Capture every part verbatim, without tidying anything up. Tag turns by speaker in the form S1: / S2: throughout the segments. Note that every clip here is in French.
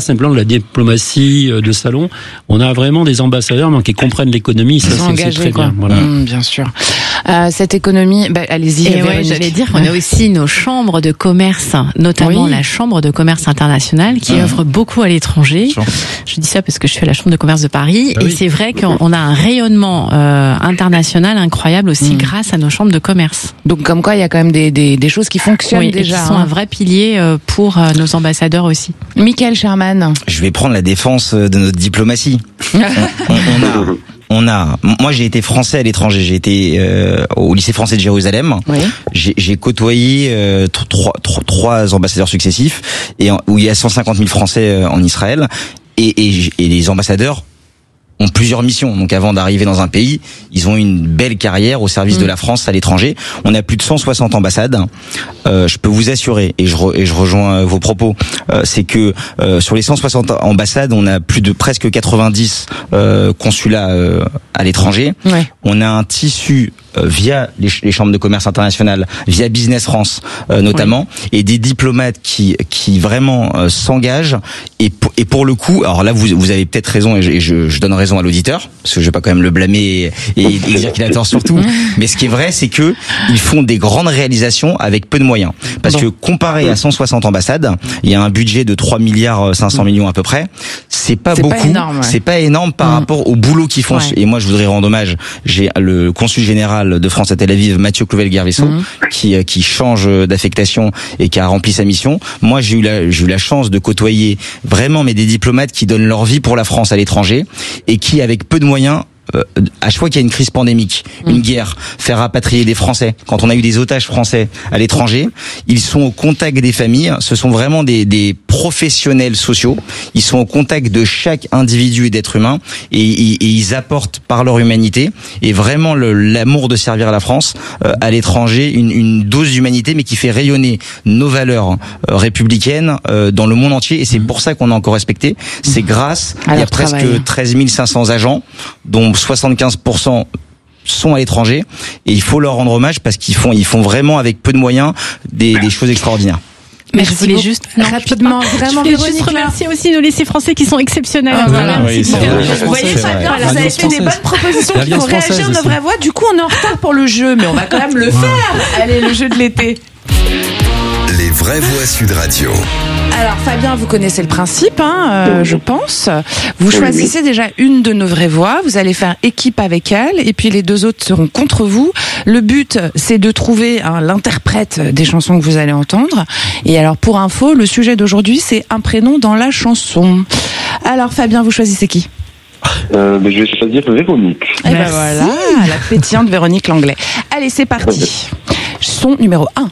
S1: simplement de la diplomatie de salon. On a vraiment des ambassadeurs qui comprennent l'économie, ça c'est, c'est très quoi. bien. Voilà.
S2: Mmh, bien sûr. Euh, cette économie, bah, allez-y.
S3: Et ouais, j'allais dire qu'on a aussi nos chambres de commerce, notamment oui. la chambre de commerce internationale qui mmh. œuvre beaucoup à l'étranger. Sure. Je dis ça parce que je suis à la chambre de commerce de Paris ah, et oui. c'est vrai qu'on a un rayonnement euh, international incroyable aussi mmh. grâce à nos chambres de commerce.
S2: Donc comme quoi il y a quand même des des, des choses qui fonctionnent
S3: oui,
S2: déjà.
S3: Et qui sont hein. un vrai pilier euh, pour euh, nos ambassadeurs aussi.
S2: Michael Sherman.
S4: Je vais prendre la défense de notre diplomatie. on, on, on a On a, moi j'ai été français à l'étranger, j'ai été euh, au lycée français de Jérusalem. Oui. J'ai, j'ai côtoyé euh, trois, trois, trois ambassadeurs successifs et en, où il y a cent cinquante mille Français en Israël et, et, et les ambassadeurs ont plusieurs missions. Donc avant d'arriver dans un pays, ils ont une belle carrière au service mmh. de la France à l'étranger. On a plus de cent soixante ambassades. Euh, je peux vous assurer, et je, re, et je rejoins vos propos, euh, c'est que euh, sur les cent soixante ambassades, on a plus de presque quatre-vingt-dix euh, consulats euh, à l'étranger. Ouais. On a un tissu euh, via les, les chambres de commerce internationales, via Business France euh, notamment, ouais. et des diplomates qui qui vraiment euh, s'engagent. Et pour, et pour le coup, alors là vous vous avez peut-être raison, et je, et je, je donne raison à l'auditeur, parce que je vais pas quand même le blâmer et, et dire qu'il a tort surtout. Mais ce qui est vrai, c'est que ils font des grandes réalisations avec peu de moyens. Parce bon. que comparé à cent soixante ambassades, il y a un budget de trois milliards cinq cents millions à peu près. C'est pas
S2: c'est
S4: beaucoup.
S2: Pas énorme, ouais.
S4: C'est pas énorme par mmh. rapport au boulot qu'ils font. Ouais. Et moi, je voudrais rendre hommage. J'ai le consul général de France à Tel Aviv, Mathieu Clouvel-Guervesso, mmh. qui qui change d'affectation et qui a rempli sa mission. Moi, j'ai eu la j'ai eu la chance de côtoyer vraiment mais des diplomates qui donnent leur vie pour la France à l'étranger et qui, avec peu de moyens, euh, à chaque fois qu'il y a une crise pandémique, mmh. une guerre, faire rapatrier des Français, quand on a eu des otages français à l'étranger, ils sont au contact des familles, ce sont vraiment des, des professionnels sociaux, ils sont au contact de chaque individu et d'être humain, et, et, et ils apportent par leur humanité, et vraiment le, l'amour de servir la France euh, à l'étranger, une, une dose d'humanité, mais qui fait rayonner nos valeurs euh, républicaines euh, dans le monde entier, et c'est pour ça qu'on a encore respecté, c'est grâce, à il y a presque travail. treize mille cinq cents agents, dont soixante-quinze pour cent sont à l'étranger, et il faut leur rendre hommage parce qu'ils font, ils font vraiment avec peu de moyens des, des choses extraordinaires.
S3: Mais je voulais juste
S2: non, rapidement,
S3: je
S2: vraiment,
S3: je voulais juste remercier aussi nos lycées français qui sont exceptionnels.
S2: Ah, voilà.
S1: Oui,
S2: bon. Vous voyez, Fabien, vous avez fait des bonnes propositions qui font réagir nos vraies voix. Du coup, on est en retard pour le jeu, mais on va quand même le faire. Allez, le jeu de l'été.
S5: Les vraies voix Sud Radio.
S2: Alors Fabien, vous connaissez le principe, hein, euh, je pense. Vous choisissez déjà une de nos vraies voix, vous allez faire équipe avec elle, et puis les deux autres seront contre vous. Le but, c'est de trouver hein, l'interprète des chansons que vous allez entendre. Et alors pour info, le sujet d'aujourd'hui, c'est un prénom dans la chanson. Alors Fabien, vous choisissez qui ?
S6: Euh, mais je vais choisir Véronique.
S2: Et ben voilà, la pétillante Véronique Langlais. Allez, c'est parti. Son numéro un.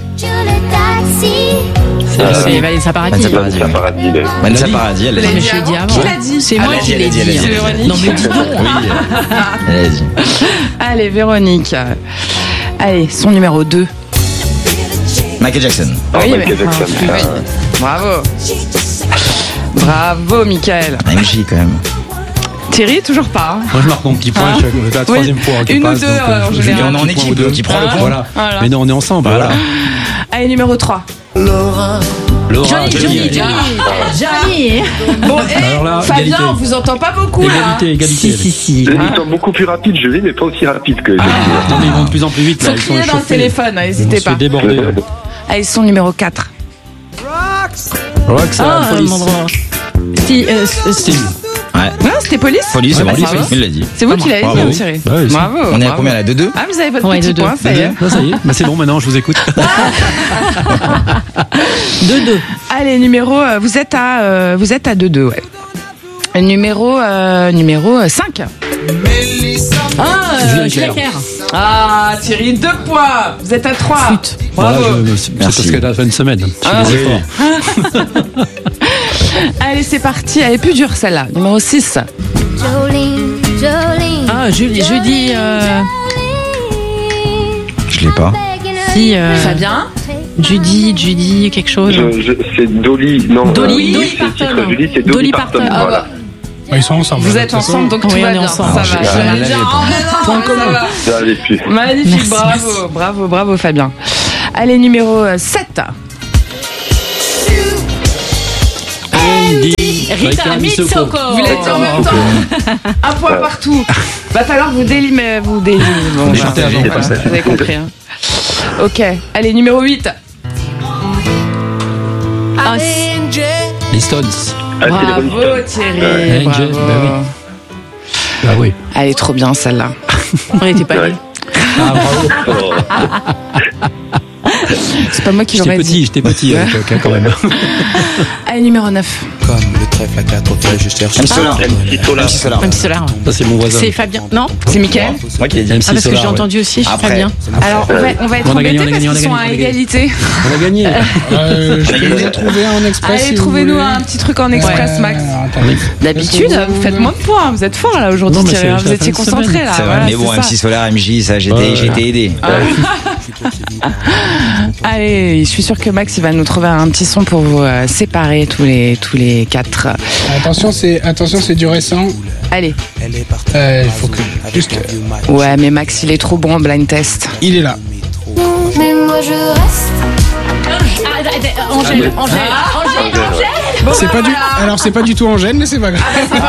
S3: C'est, euh, c'est Vanessa Paradis.
S4: Vanessa Paradis. Vanessa Paradis, elle l'a dit.
S3: Je l'ai dit avant. Qui l'a dit ? C'est moi qui l'ai dit.
S2: C'est Véronique.
S3: Non mais dis donc.
S4: Oui. Elle a dit.
S2: Allez, Véronique. Allez, son numéro deux.
S4: Michael Jackson.
S6: Oh,
S2: oui,
S6: Michael
S2: mais...
S6: Jackson.
S2: Ah, oui. Bravo. Bravo, Michael.
S4: M J quand même.
S2: Thierry, toujours pas.
S1: Moi, je marque mon petit point.
S2: Ah.
S1: C'est la troisième oui. fois qu'il
S2: Une
S1: passe.
S2: Ou deux,
S1: donc,
S2: euh,
S1: je
S2: je
S1: vais
S4: on est en équipe qui prend le point.
S1: Voilà.
S2: Voilà.
S1: Mais non, on est ensemble. Voilà.
S2: Allez, numéro trois.
S3: Laura.
S1: Laura.
S3: Jolie, jolie, jolie. Jolie.
S2: Bon, et
S1: là,
S2: Fabien,
S1: égalité.
S2: on vous entend pas beaucoup
S1: égalité,
S2: là.
S1: Égalité, égalité.
S3: Si, si, si.
S6: J'ai dit sont beaucoup plus rapides, je vais, mais pas aussi rapides que.
S1: Ah. Non, mais ils vont de plus en plus vite.
S2: Faut
S1: Là, ils sont
S2: crier dans le
S1: échauffés.
S2: téléphone, n'hésitez pas.
S1: Ils sont débordés.
S2: Allez, son numéro quatre.
S1: Roxanne,
S3: Ah,
S1: Police.
S3: mon droit. Si, euh,
S1: Steve.
S4: Ouais.
S2: Non, c'était Police.
S4: Police, c'est
S2: Ouais,
S4: bon,
S2: bravo.
S4: il l'a dit.
S2: C'est vous qui l'avez dit,
S4: Bravo.
S2: hein, Thierry.
S1: Ouais, oui.
S2: Bravo.
S4: On est à
S2: bravo.
S4: combien là, deux deux?
S2: Ah, vous avez votre
S3: Ouais,
S2: petit
S3: deux,
S2: point,
S3: deux.
S2: ça y est.
S1: Là, ça y est. Bah, c'est bon, maintenant, je vous écoute.
S3: deux deux.
S2: Allez, numéro, euh, vous êtes à, euh, vous êtes à deux deux, ouais. Numéro, euh, numéro cinq.
S3: Ah, euh,
S1: Julien
S3: Clerc.
S2: Ah, Thierry, deux points. Vous êtes à trois.
S3: Flûte.
S2: Bravo.
S1: Voilà, je- c'est
S4: Merci.
S1: parce qu'elle a fait une semaine. Je fais
S2: Ah,
S1: des
S2: oui.
S1: efforts.
S2: Allez, c'est parti. Elle est plus dure, celle-là. Numéro six.
S3: Ah, Julie, jeudi. Euh,
S4: Je l'ai pas.
S3: si. Euh,
S2: Fabien.
S3: Judy, Judy, quelque chose.
S6: Je, je, c'est Dolly, non.
S3: Dolly,
S6: euh, oui,
S3: Dolly
S6: c'est le
S3: Parton.
S6: titre, Julie, c'est
S3: Dolly
S6: Dolly
S3: Parton.
S6: Parton.
S3: Ah,
S6: Voilà.
S7: Ils sont ensemble.
S2: Vous
S7: de
S2: êtes
S7: toute façon.
S2: ensemble, donc tout
S3: Oui,
S2: va
S3: on est
S2: bien.
S3: ensemble.
S2: Ça
S4: Alors,
S2: va.
S4: je-
S2: Je
S4: elle
S2: vais
S4: l'avait
S2: dire,
S4: pas.
S2: oh, mais non,
S1: Point
S2: mais
S1: commun.
S2: ça va.
S6: J'avais plus.
S2: Magnifique,
S3: Merci,
S2: bravo, bravo, bravo Fabien. Allez, numéro sept.
S1: Andy.
S3: Rita Mitsoko.
S2: Vous l'étiez en même temps. Un point partout. Va falloir vous délimer, vous délimer. Bon, bah,
S1: chanter à Jean,
S2: voilà, vous avez compris. Hein. Ok. Allez, numéro huit.
S3: Ah,
S1: les Stones.
S6: Ah,
S2: Bravo Thierry.
S1: Ouais.
S2: Bravo.
S1: Angel, bah oui. Ah oui.
S2: Elle est trop bien celle-là.
S3: on n'était pas
S6: Ouais.
S3: là.
S1: Ah, bravo.
S2: C'est pas moi qui
S1: J'étais
S2: l'aurais
S1: petit,
S2: dit.
S1: j'étais petit à l'époque, hein, quand même.
S2: Allez, numéro neuf.
S7: Comme le trèfle à quatre feuilles, je cherche
S4: M C Solar.
S6: M C Solar.
S4: M C Solar.
S3: Même Solar.
S1: Ça, c'est mon voisin.
S3: C'est Fabien. Non,
S2: C'est Mickaël.
S4: Moi qui l'ai dit.
S1: M
S3: ah,
S1: C
S3: parce que
S1: Solar,
S3: j'ai
S1: ouais.
S3: entendu aussi
S4: Après.
S3: Fabien.
S2: Alors, on va, on va être
S1: On a gagné,
S2: embêtés
S1: on a
S2: parce
S1: gagné, on a
S2: qu'ils sont
S1: gagné,
S2: à
S1: on a gagné.
S2: égalité.
S1: On a gagné.
S8: Euh, je peux vous en trouver un en express.
S2: Allez,
S8: si vous
S2: trouvez-nous
S8: voulez.
S2: un petit truc en express,
S8: Euh,
S2: Max.
S8: attendez.
S2: D'habitude,
S8: Parce que
S2: vous faites moins de points. Vous êtes fort là aujourd'hui,
S1: Non, mais
S2: Thierry.
S1: c'est-
S2: Vous
S1: c'est la
S2: étiez
S1: fin de
S2: concentré
S1: semaine.
S2: là.
S4: C'est vrai.
S2: Voilà,
S4: Mais bon,
S2: c'est
S4: M
S2: ça.
S4: C Solar, M J, ça, j'ai
S1: Ouais,
S4: été, j'ai
S1: ouais.
S4: été aidé.
S2: Allez, je suis sûr que Max il va nous trouver un petit son pour vous euh, séparer tous les tous les quatre.
S8: Attention, c'est attention, c'est du récent.
S2: Allez.
S8: Euh, Il faut que juste.
S2: Ouais, mais Max il est trop bon en blind test.
S8: Il est là.
S9: Mais moi je reste.
S3: Angèle, Angèle, Angèle, Angèle.
S8: C'est pas du. Alors c'est pas du tout Angèle, mais c'est pas grave.
S2: Bon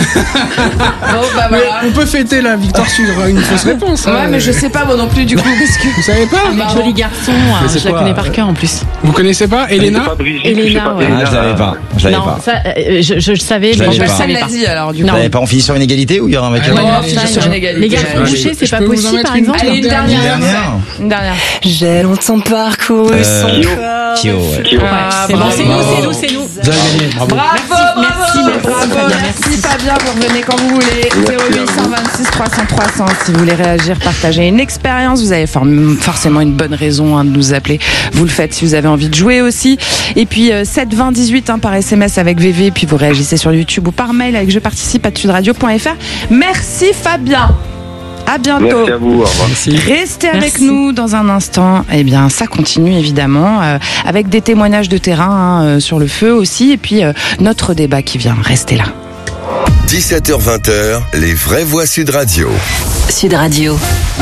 S2: bah
S8: Mais
S2: voilà.
S8: on peut fêter la victoire sur une fausse réponse. hein.
S2: Ouais, mais je sais pas moi non plus du coup parce que.
S8: Vous savez pas
S3: Un joli garçon, hein,
S1: c'est
S3: je la
S1: quoi,
S3: connais par
S1: euh,
S3: cœur en plus.
S8: Vous connaissez pas
S6: C'est
S8: Elena
S6: pas Brigitte,
S3: Elena,
S6: je sais pas,
S3: ouais.
S4: Ah, je l'avais pas. Je l'avais
S3: Non,
S4: pas.
S3: ça, euh, je, je, je savais,
S4: Je
S3: mais
S4: l'avais
S3: je ne
S4: pas.
S2: Personne
S3: savais
S2: l'a
S3: pas.
S2: dit alors du
S3: Non.
S2: coup.
S4: Vous n'avez pas, on finit sur une égalité ou il y aura un vainqueur
S8: Allez,
S2: Ouais,
S8: allez,
S2: on finit sur
S8: allez.
S2: une égalité.
S3: Les garçons
S2: Allez.
S3: bouchés, c'est
S8: Je
S3: pas
S8: peux vous en
S3: possible
S8: mettre
S3: par
S8: une
S3: exemple.
S2: Allez, une
S8: Une
S2: dernière.
S4: dernière.
S2: Une dernière.
S9: J'ai longtemps parcouru
S4: Euh,
S9: son
S6: Kyo.
S9: corps.
S4: Kyo, ouais.
S6: Kyo.
S2: Ah,
S3: C'est bon,
S2: bravo.
S3: c'est nous, c'est nous, c'est nous.
S1: Vous avez gagné, bravo.
S2: Bravo, bravo,
S3: merci, merci,
S2: bravo,
S3: Fabien,
S2: merci Fabien, vous revenez quand vous voulez.
S6: Merci
S2: zéro huit
S6: à vous.
S2: vingt-six trois cents trois cents si vous voulez réagir, partager une expérience, vous avez form- forcément une bonne raison hein, de nous appeler. Vous le faites si vous avez envie de jouer aussi. Et puis euh, sept vingt dix-huit hein, par S M S avec V V, puis vous réagissez sur YouTube ou par mail avec je participe à sudradio point f r. Merci Fabien. À bientôt.
S6: Merci à vous. Au revoir.
S1: Merci.
S2: Restez avec
S3: Merci.
S2: nous dans un instant. Eh bien, ça continue évidemment euh, avec des témoignages de terrain hein, euh, sur le feu aussi, et puis euh, notre débat qui vient. Restez là.
S5: dix-sept heures vingt, les vraies voix Sud Radio.
S9: Sud Radio.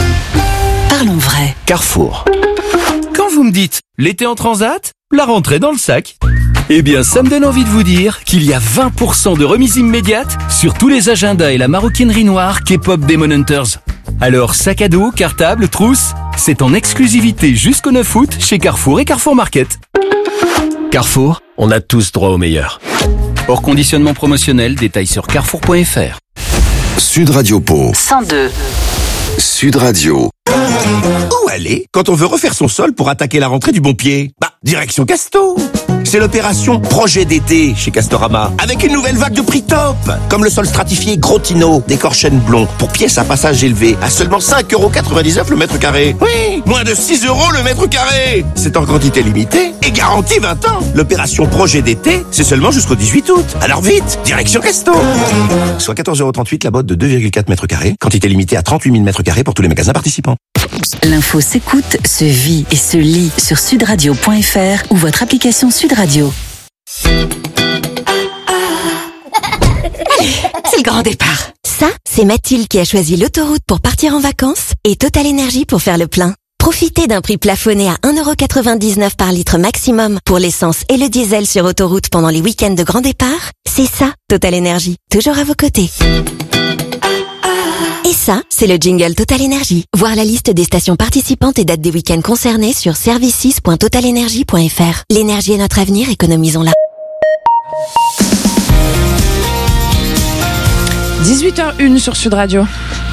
S9: Parlons vrai.
S10: Carrefour. Quand vous me dites l'été en transat, la rentrée dans le sac, eh bien ça me donne envie de vous dire qu'il y a vingt pour cent de remise immédiate sur tous les agendas et la maroquinerie noire K-pop Demon Hunters. Alors sac à dos, cartable, trousse, c'est en exclusivité jusqu'au neuf août chez Carrefour et Carrefour Market. Carrefour, on a tous droit au meilleur. Hors conditionnement promotionnel, détail sur carrefour point f r.
S5: Sud Radio Pau.
S9: cent deux.
S5: Sud Radio.
S11: Où aller quand on veut refaire son sol pour attaquer la rentrée du bon pied? Bah, direction Casto. C'est l'opération Projet d'été chez Castorama, avec une nouvelle vague de prix top, comme le sol stratifié Grotino, décor chêne blond, pour pièces à passage élevé, à seulement cinq euros quatre-vingt-dix-neuf le mètre carré. Oui, moins de six euros le mètre carré. C'est en quantité limitée et garantie vingt ans. L'opération Projet d'été, c'est seulement jusqu'au dix-huit août. Alors vite, direction Casto. Soit quatorze euros trente-huit la botte de deux virgule quatre mètres carrés, quantité limitée à trente-huit mille mètres carrés pour tous les magasins participants.
S9: L'info s'écoute, se vit et se lit sur sudradio point f r ou votre application Sud Radio.
S12: C'est le grand départ. Ça, c'est Mathilde qui a choisi l'autoroute pour partir en vacances et Total Énergie pour faire le plein. Profitez d'un prix plafonné à un euro quatre-vingt-dix-neuf par litre maximum pour l'essence et le diesel sur autoroute pendant les week-ends de grand départ. C'est ça, Total Énergie. Toujours à vos côtés. Et ça, c'est le jingle Total Énergie. Voir la liste des stations participantes et dates des week-ends concernés sur services point total énergie point f r. L'énergie est notre avenir, économisons-la.
S2: dix-huit heures une sur Sud Radio.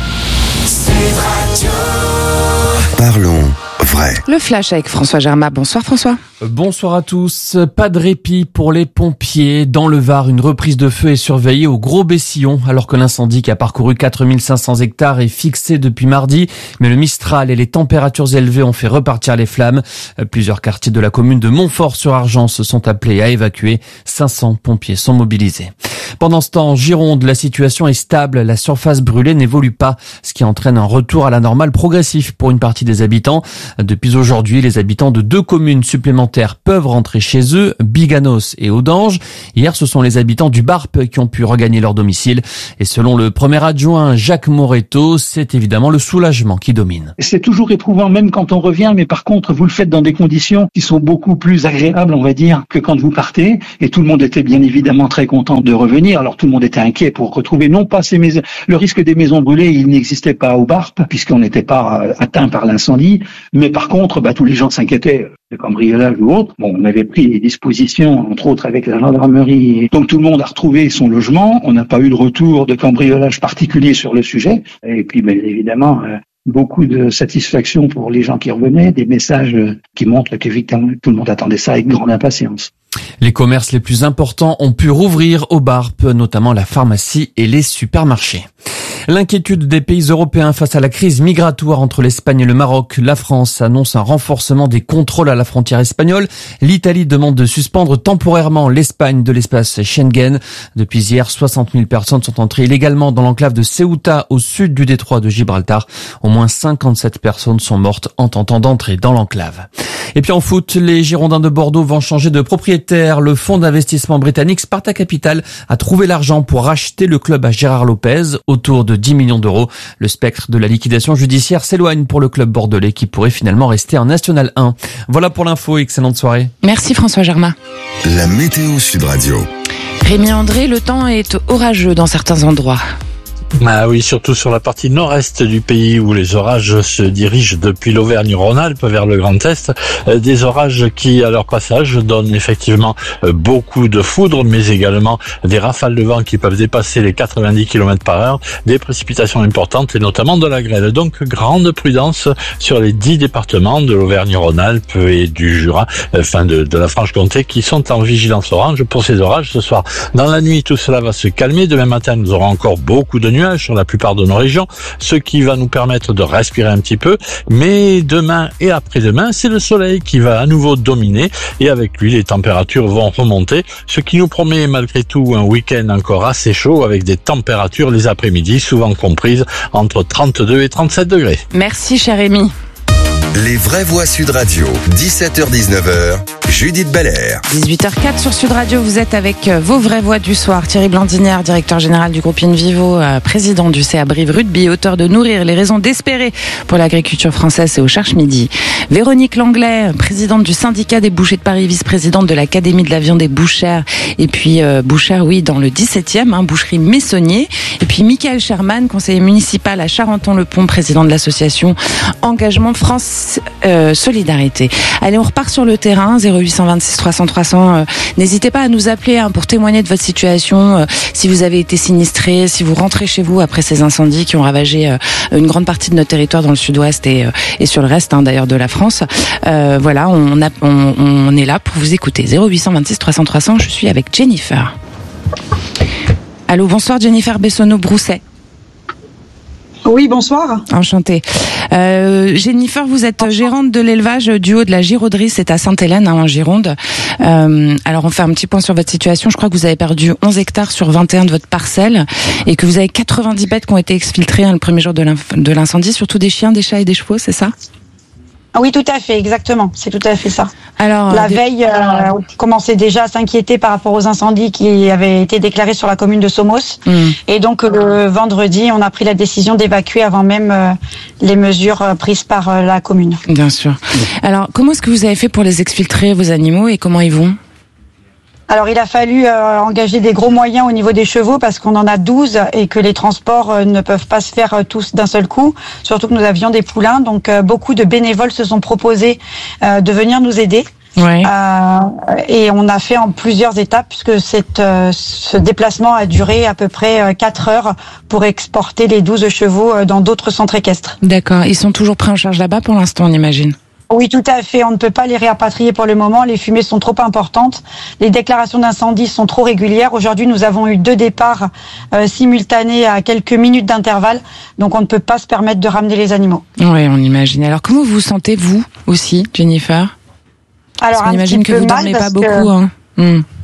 S5: Parlons vrai.
S2: Le flash avec François Germain. Bonsoir François.
S13: Bonsoir à tous. Pas de répit pour les pompiers. Dans le Var, une reprise de feu est surveillée au Gros Bessillon, alors que l'incendie qui a parcouru quatre mille cinq cents hectares est fixé depuis mardi. Mais le Mistral et les températures élevées ont fait repartir les flammes. Plusieurs quartiers de la commune de Montfort-sur-Argent se sont appelés à évacuer. cinq cents pompiers sont mobilisés. Pendant ce temps, en Gironde, la situation est stable. La surface brûlée n'évolue pas, ce qui entraîne un retour à la normale progressif pour une partie des habitants. Depuis aujourd'hui, les habitants de deux communes supplémentaires peuvent rentrer chez eux, Biganos et Audange. Hier, ce sont les habitants du Barp qui ont pu regagner leur domicile. Et selon le premier adjoint Jacques Moretto, c'est évidemment le soulagement qui domine.
S14: C'est toujours éprouvant même quand on revient, mais par contre, vous le faites dans des conditions qui sont beaucoup plus agréables, on va dire, que quand vous partez. Et tout le monde était bien évidemment très content de revenir. Alors tout le monde était inquiet pour retrouver non pas ces maisons. Le risque des maisons brûlées, il n'existait pas au Barp, puisqu'on n'était pas atteint par l'incendie. Mais par contre, bah, tous les gens s'inquiétaient de cambriolage ou autre. Bon, on avait pris des dispositions, entre autres avec la gendarmerie. Donc tout le monde a retrouvé son logement. On n'a pas eu de retour de cambriolage particulier sur le sujet. Et puis, bien évidemment, euh, beaucoup de satisfaction pour les gens qui revenaient, des messages qui montrent qu'évidemment tout le monde attendait ça avec grande impatience.
S13: Les commerces les plus importants ont pu rouvrir au Barp, notamment la pharmacie et les supermarchés. L'inquiétude des pays européens face à la crise migratoire entre l'Espagne et le Maroc. La France annonce un renforcement des contrôles à la frontière espagnole. L'Italie demande de suspendre temporairement l'Espagne de l'espace Schengen. Depuis hier, soixante mille personnes sont entrées illégalement dans l'enclave de Ceuta au sud du détroit de Gibraltar. Au moins cinquante-sept personnes sont mortes en tentant d'entrer dans l'enclave. Et puis en foot, les Girondins de Bordeaux vont changer de propriétaire. Le fonds d'investissement britannique Sparta Capital a trouvé l'argent pour racheter le club à Gérard Lopez, autour de dix millions d'euros. Le spectre de la liquidation judiciaire s'éloigne pour le club bordelais qui pourrait finalement rester en National un. Voilà pour l'info, excellente soirée.
S2: Merci François Germain.
S5: La météo Sud Radio.
S2: Rémi André, le temps est orageux dans certains endroits.
S15: Ah oui, surtout sur la partie nord-est du pays où les orages se dirigent depuis l'Auvergne-Rhône-Alpes vers le Grand Est. Des orages qui, à leur passage, donnent effectivement beaucoup de foudre, mais également des rafales de vent qui peuvent dépasser les quatre-vingt-dix kilomètres par heure, des précipitations importantes et notamment de la grêle. Donc, grande prudence sur les dix départements de l'Auvergne-Rhône-Alpes et du Jura, enfin de, de la Franche-Comté, qui sont en vigilance orange pour ces orages ce soir. Dans la nuit, tout cela va se calmer. Demain matin, nous aurons encore beaucoup de nuages sur la plupart de nos régions, ce qui va nous permettre de respirer un petit peu. Mais demain et après-demain, c'est le soleil qui va à nouveau dominer et avec lui, les températures vont remonter, ce qui nous promet malgré tout un week-end encore assez chaud avec des températures les après-midi souvent comprises entre trente-deux et trente-sept degrés.
S2: Merci cher Rémi.
S5: Les vraies voix Sud Radio, dix-sept heures dix-neuf heures, Judith Belair.
S2: dix-huit heures quatre sur Sud Radio, vous êtes avec vos vraies voix du soir. Thierry Blandinière, directeur général du groupe Invivo, euh, président du C A Brive Rugby, auteur de Nourrir les raisons d'espérer pour l'agriculture française, c'est au Cherche Midi. Véronique Langlais, présidente du syndicat des bouchers de Paris, vice-présidente de l'Académie de la viande et bouchère. Et puis euh, bouchère, oui, dans le dix-septième, hein, boucherie Messonnier. Et puis Michael Sherman, conseiller municipal à Charenton-le-Pont, président de l'association Engagement France euh, Solidarité. Allez, on repart sur le terrain, zéro huit cent vingt-six trois cents trois cents. Euh, n'hésitez pas à nous appeler hein, pour témoigner de votre situation, euh, si vous avez été sinistré, si vous rentrez chez vous après ces incendies qui ont ravagé euh, une grande partie de notre territoire dans le sud-ouest et, euh, et sur le reste hein, d'ailleurs de la France. Euh, voilà, on, a, on, on est là pour vous écouter. zéro huit cent vingt-six trois cents trois cents, je suis avec Jennifer. Allô, bonsoir Jennifer Bessonneau-Brousset.
S16: Oui, bonsoir.
S2: Enchantée. Euh, Jennifer, vous êtes gérante de l'élevage du haut de la Girauderie, c'est à Sainte-Hélène, hein, en Gironde. Euh, alors, on fait un petit point sur votre situation. Je crois que vous avez perdu onze hectares sur vingt et un de votre parcelle et que vous avez quatre-vingt-dix bêtes qui ont été exfiltrées hein, le premier jour de l'incendie, surtout des chiens, des chats et des chevaux, c'est ça ?
S16: Oui, tout à fait, exactement. C'est tout à fait ça.
S2: Alors,
S16: la
S2: des...
S16: veille, euh, on commençait déjà à s'inquiéter par rapport aux incendies qui avaient été déclarés sur la commune de Somos. Mmh. Et donc, le vendredi, on a pris la décision d'évacuer avant même euh, les mesures euh, prises par euh, la commune.
S2: Bien sûr. Mmh. Alors, comment est-ce que vous avez fait pour les exfiltrer, vos animaux, et comment ils vont ?
S16: Alors, il a fallu euh, engager des gros moyens au niveau des chevaux parce qu'on en a douze et que les transports euh, ne peuvent pas se faire euh, tous d'un seul coup. Surtout que nous avions des poulains, donc euh, beaucoup de bénévoles se sont proposés euh, de venir nous aider.
S2: Ouais.
S16: Euh, et on a fait en plusieurs étapes puisque cette, euh, ce déplacement a duré à peu près euh, quatre heures pour exporter les douze chevaux euh, dans d'autres centres équestres.
S2: D'accord. Ils sont toujours pris en charge là-bas pour l'instant, on imagine.
S16: Oui, tout à fait. On ne peut pas les réapatrier pour le moment. Les fumées sont trop importantes. Les déclarations d'incendie sont trop régulières. Aujourd'hui, nous avons eu deux départs euh, simultanés à quelques minutes d'intervalle. Donc, on ne peut pas se permettre de ramener les animaux.
S2: Oui, on imagine. Alors, comment vous vous sentez, vous aussi, Jennifer ?
S16: Alors,
S2: on imagine que vous ne dormez pas beaucoup.
S16: Que...
S2: Hein. Mmh.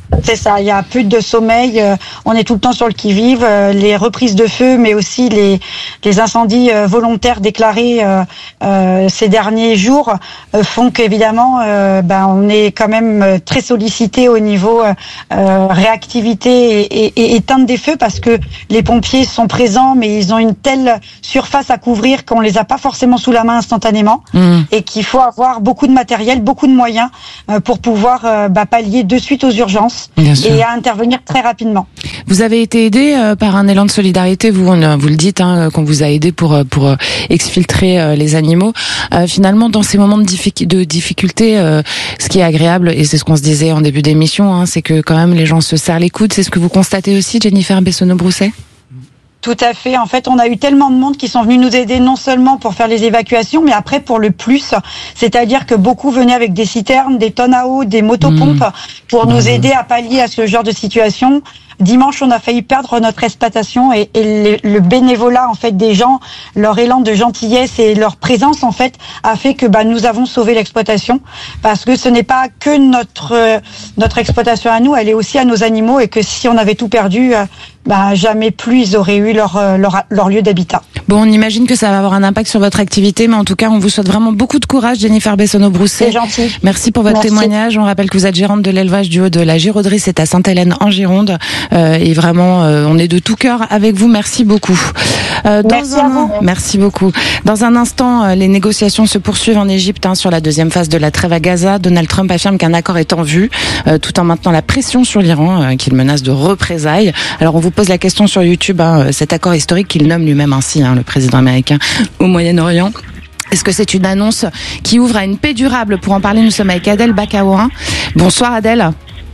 S16: C'est ça, il y a plus de sommeil, euh, on est tout le temps sur le qui-vive, euh, les reprises de feu, mais aussi les, les incendies euh, volontaires déclarés euh, euh, ces derniers jours euh, font qu'évidemment, euh, ben, on est quand même très sollicité au niveau euh, réactivité et, et, et éteinte des feux, parce que les pompiers sont présents, mais ils ont une telle surface à couvrir qu'on les a pas forcément sous la main instantanément, mmh. et qu'il faut avoir beaucoup de matériel, beaucoup de moyens euh, pour pouvoir euh, bah, pallier de suite aux urgences et à intervenir très rapidement.
S2: Vous avez été aidé euh, par un élan de solidarité, vous, on, vous le dites, hein, qu'on vous a aidé pour pour euh, exfiltrer euh, les animaux. Euh, finalement, dans ces moments de, diffic- de difficulté, euh, ce qui est agréable, et c'est ce qu'on se disait en début d'émission, hein, c'est que quand même les gens se serrent les coudes. C'est ce que vous constatez aussi, Jennifer Bessonneau-Brousset ?
S16: Tout à fait. En fait, on a eu tellement de monde qui sont venus nous aider, non seulement pour faire les évacuations, mais après pour le plus. C'est-à-dire que beaucoup venaient avec des citernes, des tonnes à eau, des motopompes mmh. pour nous aider à pallier à ce genre de situation. Dimanche, on a failli perdre notre exploitation et, et le, le bénévolat en fait des gens, leur élan de gentillesse et leur présence en fait a fait que bah nous avons sauvé l'exploitation, parce que ce n'est pas que notre euh, notre exploitation à nous, elle est aussi à nos animaux, et que si on avait tout perdu, euh, bah jamais plus ils auraient eu leur euh, leur leur lieu d'habitat.
S2: Bon, on imagine que ça va avoir un impact sur votre activité, mais en tout cas, on vous souhaite vraiment beaucoup de courage, Jennifer Bessonneau-Brousset.
S16: C'est gentil.
S2: Merci pour votre
S16: Merci.
S2: témoignage. On rappelle que vous êtes gérante de l'élevage du haut de la Giroderie, c'est à Sainte-Hélène en Gironde. Euh, et vraiment, euh, on est de tout cœur avec vous. Merci beaucoup. Euh, dans
S16: Merci
S2: un...
S16: à vous.
S2: Merci beaucoup. Dans un instant, euh, les négociations se poursuivent en Égypte hein, sur la deuxième phase de la trêve à Gaza. Donald Trump affirme qu'un accord est en vue, euh, tout en maintenant la pression sur l'Iran, euh, qu'il menace de représailles. Alors, on vous pose la question sur YouTube, hein, cet accord historique qu'il nomme lui-même ainsi, hein, le président américain, au Moyen-Orient. Est-ce que c'est une annonce qui ouvre à une paix durable? Pour en parler, nous sommes avec Adel Bakaouin. Bonsoir Adel.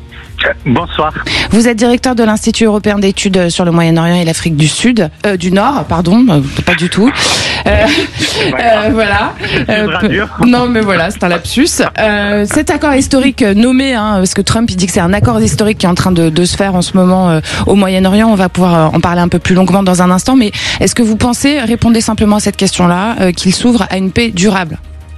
S17: Bonsoir.
S2: Vous êtes directeur de l'Institut européen d'études sur le Moyen-Orient et l'Afrique du Sud, euh, du Nord, pardon, euh, pas du tout. Euh, euh, voilà. Euh, non, mais voilà, c'est un lapsus. Euh, cet accord historique nommé, hein, parce que Trump il dit que c'est un accord historique qui est en train de, de se faire en ce moment euh, au Moyen-Orient. On va pouvoir en parler un peu plus longuement dans un instant. Mais est-ce que vous pensez, répondez simplement à cette question-là, euh, qu'il s'ouvre à une paix durable?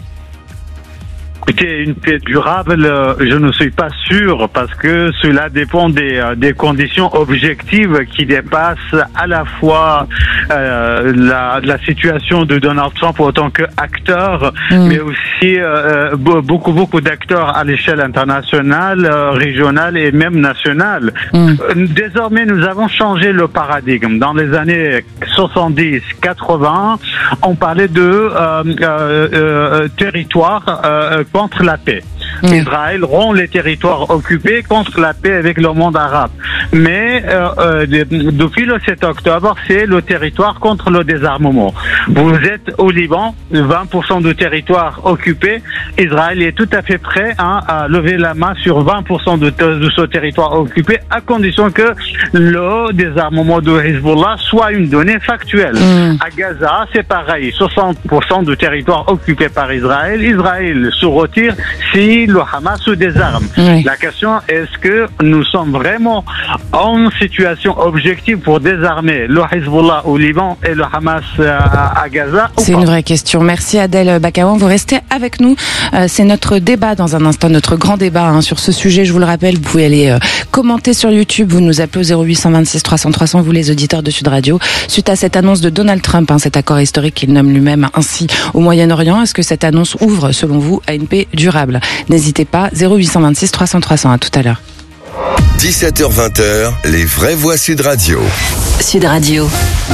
S17: Écoutez, une paix durable, je ne suis pas sûr, parce que cela dépend des, des conditions objectives qui dépassent à la fois euh, la, la situation de Donald Trump en tant qu'acteur, mmh. mais aussi euh, beaucoup beaucoup d'acteurs à l'échelle internationale, euh, régionale et même nationale. Mmh. Désormais, nous avons changé le paradigme. Dans les années soixante-dix quatre-vingts, on parlait de euh, euh, euh, territoire euh, contre la paix. Mmh. Israël rompt les territoires occupés contre la paix avec le monde arabe. Mais euh, euh, depuis le sept octobre, c'est le territoire contre le désarmement. Vous êtes au Liban, vingt pour cent du territoire occupé. Israël est tout à fait prêt hein, à lever la main sur vingt pour cent de, de ce territoire occupé, à condition que le désarmement de Hezbollah soit une donnée factuelle. Mmh. À Gaza, c'est pareil, soixante pour cent du territoire occupé par Israël. Israël se retire si le Hamas se désarme. Oui. La question, est-ce que nous sommes vraiment en situation objective pour désarmer le Hezbollah au Liban et le Hamas à, à Gaza?
S2: C'est une vraie question. Merci Adel Bakaouin. Vous restez avec nous. Euh, c'est notre débat dans un instant, notre grand débat hein, sur ce sujet. Je vous le rappelle, vous pouvez aller euh, commenter sur YouTube. Vous nous appelez au zéro huit deux six trois cents trois cents, vous les auditeurs de Sud Radio. Suite à cette annonce de Donald Trump, hein, cet accord historique qu'il nomme lui-même ainsi au Moyen-Orient, est-ce que cette annonce ouvre, selon vous, à une paix durable? N'hésitez pas, zéro huit deux six trois cents trois cents. À tout à l'heure.
S5: dix-sept heures vingt, les vraies voix Sud Radio.
S9: Sud Radio.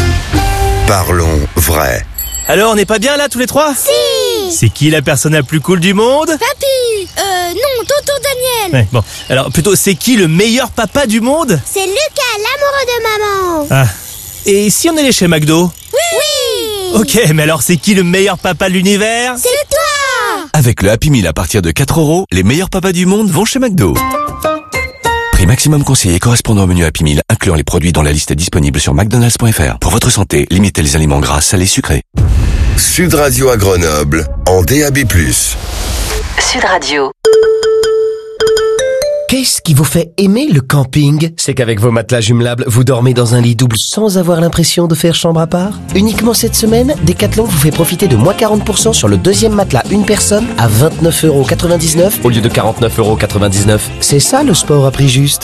S5: Parlons vrai.
S18: Alors, on n'est pas bien là tous les trois?
S19: Si.
S18: C'est qui la personne la plus cool du monde?
S19: Papy. Euh, non, Tonton Daniel.
S18: Ouais, bon, alors plutôt, c'est qui le meilleur papa du monde?
S19: C'est Lucas, l'amoureux de maman.
S18: Ah. Et si on allait chez McDo?
S19: Oui.
S18: Ok, mais alors c'est qui le meilleur papa de l'univers?
S19: C'est toi.
S20: Avec le Happy Meal à partir de quatre euros, les meilleurs papas du monde vont chez McDo. Prix maximum conseillé correspondant au menu Happy Meal, incluant les produits dont la liste est disponible sur mcdonalds point f r. Pour votre santé, limitez les aliments gras, salés, sucrés.
S5: Sud Radio à Grenoble, en D A B plus.
S9: Sud Radio.
S21: Qu'est-ce qui vous fait aimer le camping? C'est qu'avec vos matelas jumelables, vous dormez dans un lit double sans avoir l'impression de faire chambre à part. Uniquement cette semaine, Decathlon vous fait profiter de moins quarante pour cent sur le deuxième matelas une personne à vingt-neuf euros quatre-vingt-dix-neuf au lieu de quarante-neuf euros quatre-vingt-dix-neuf. C'est ça le sport à prix juste.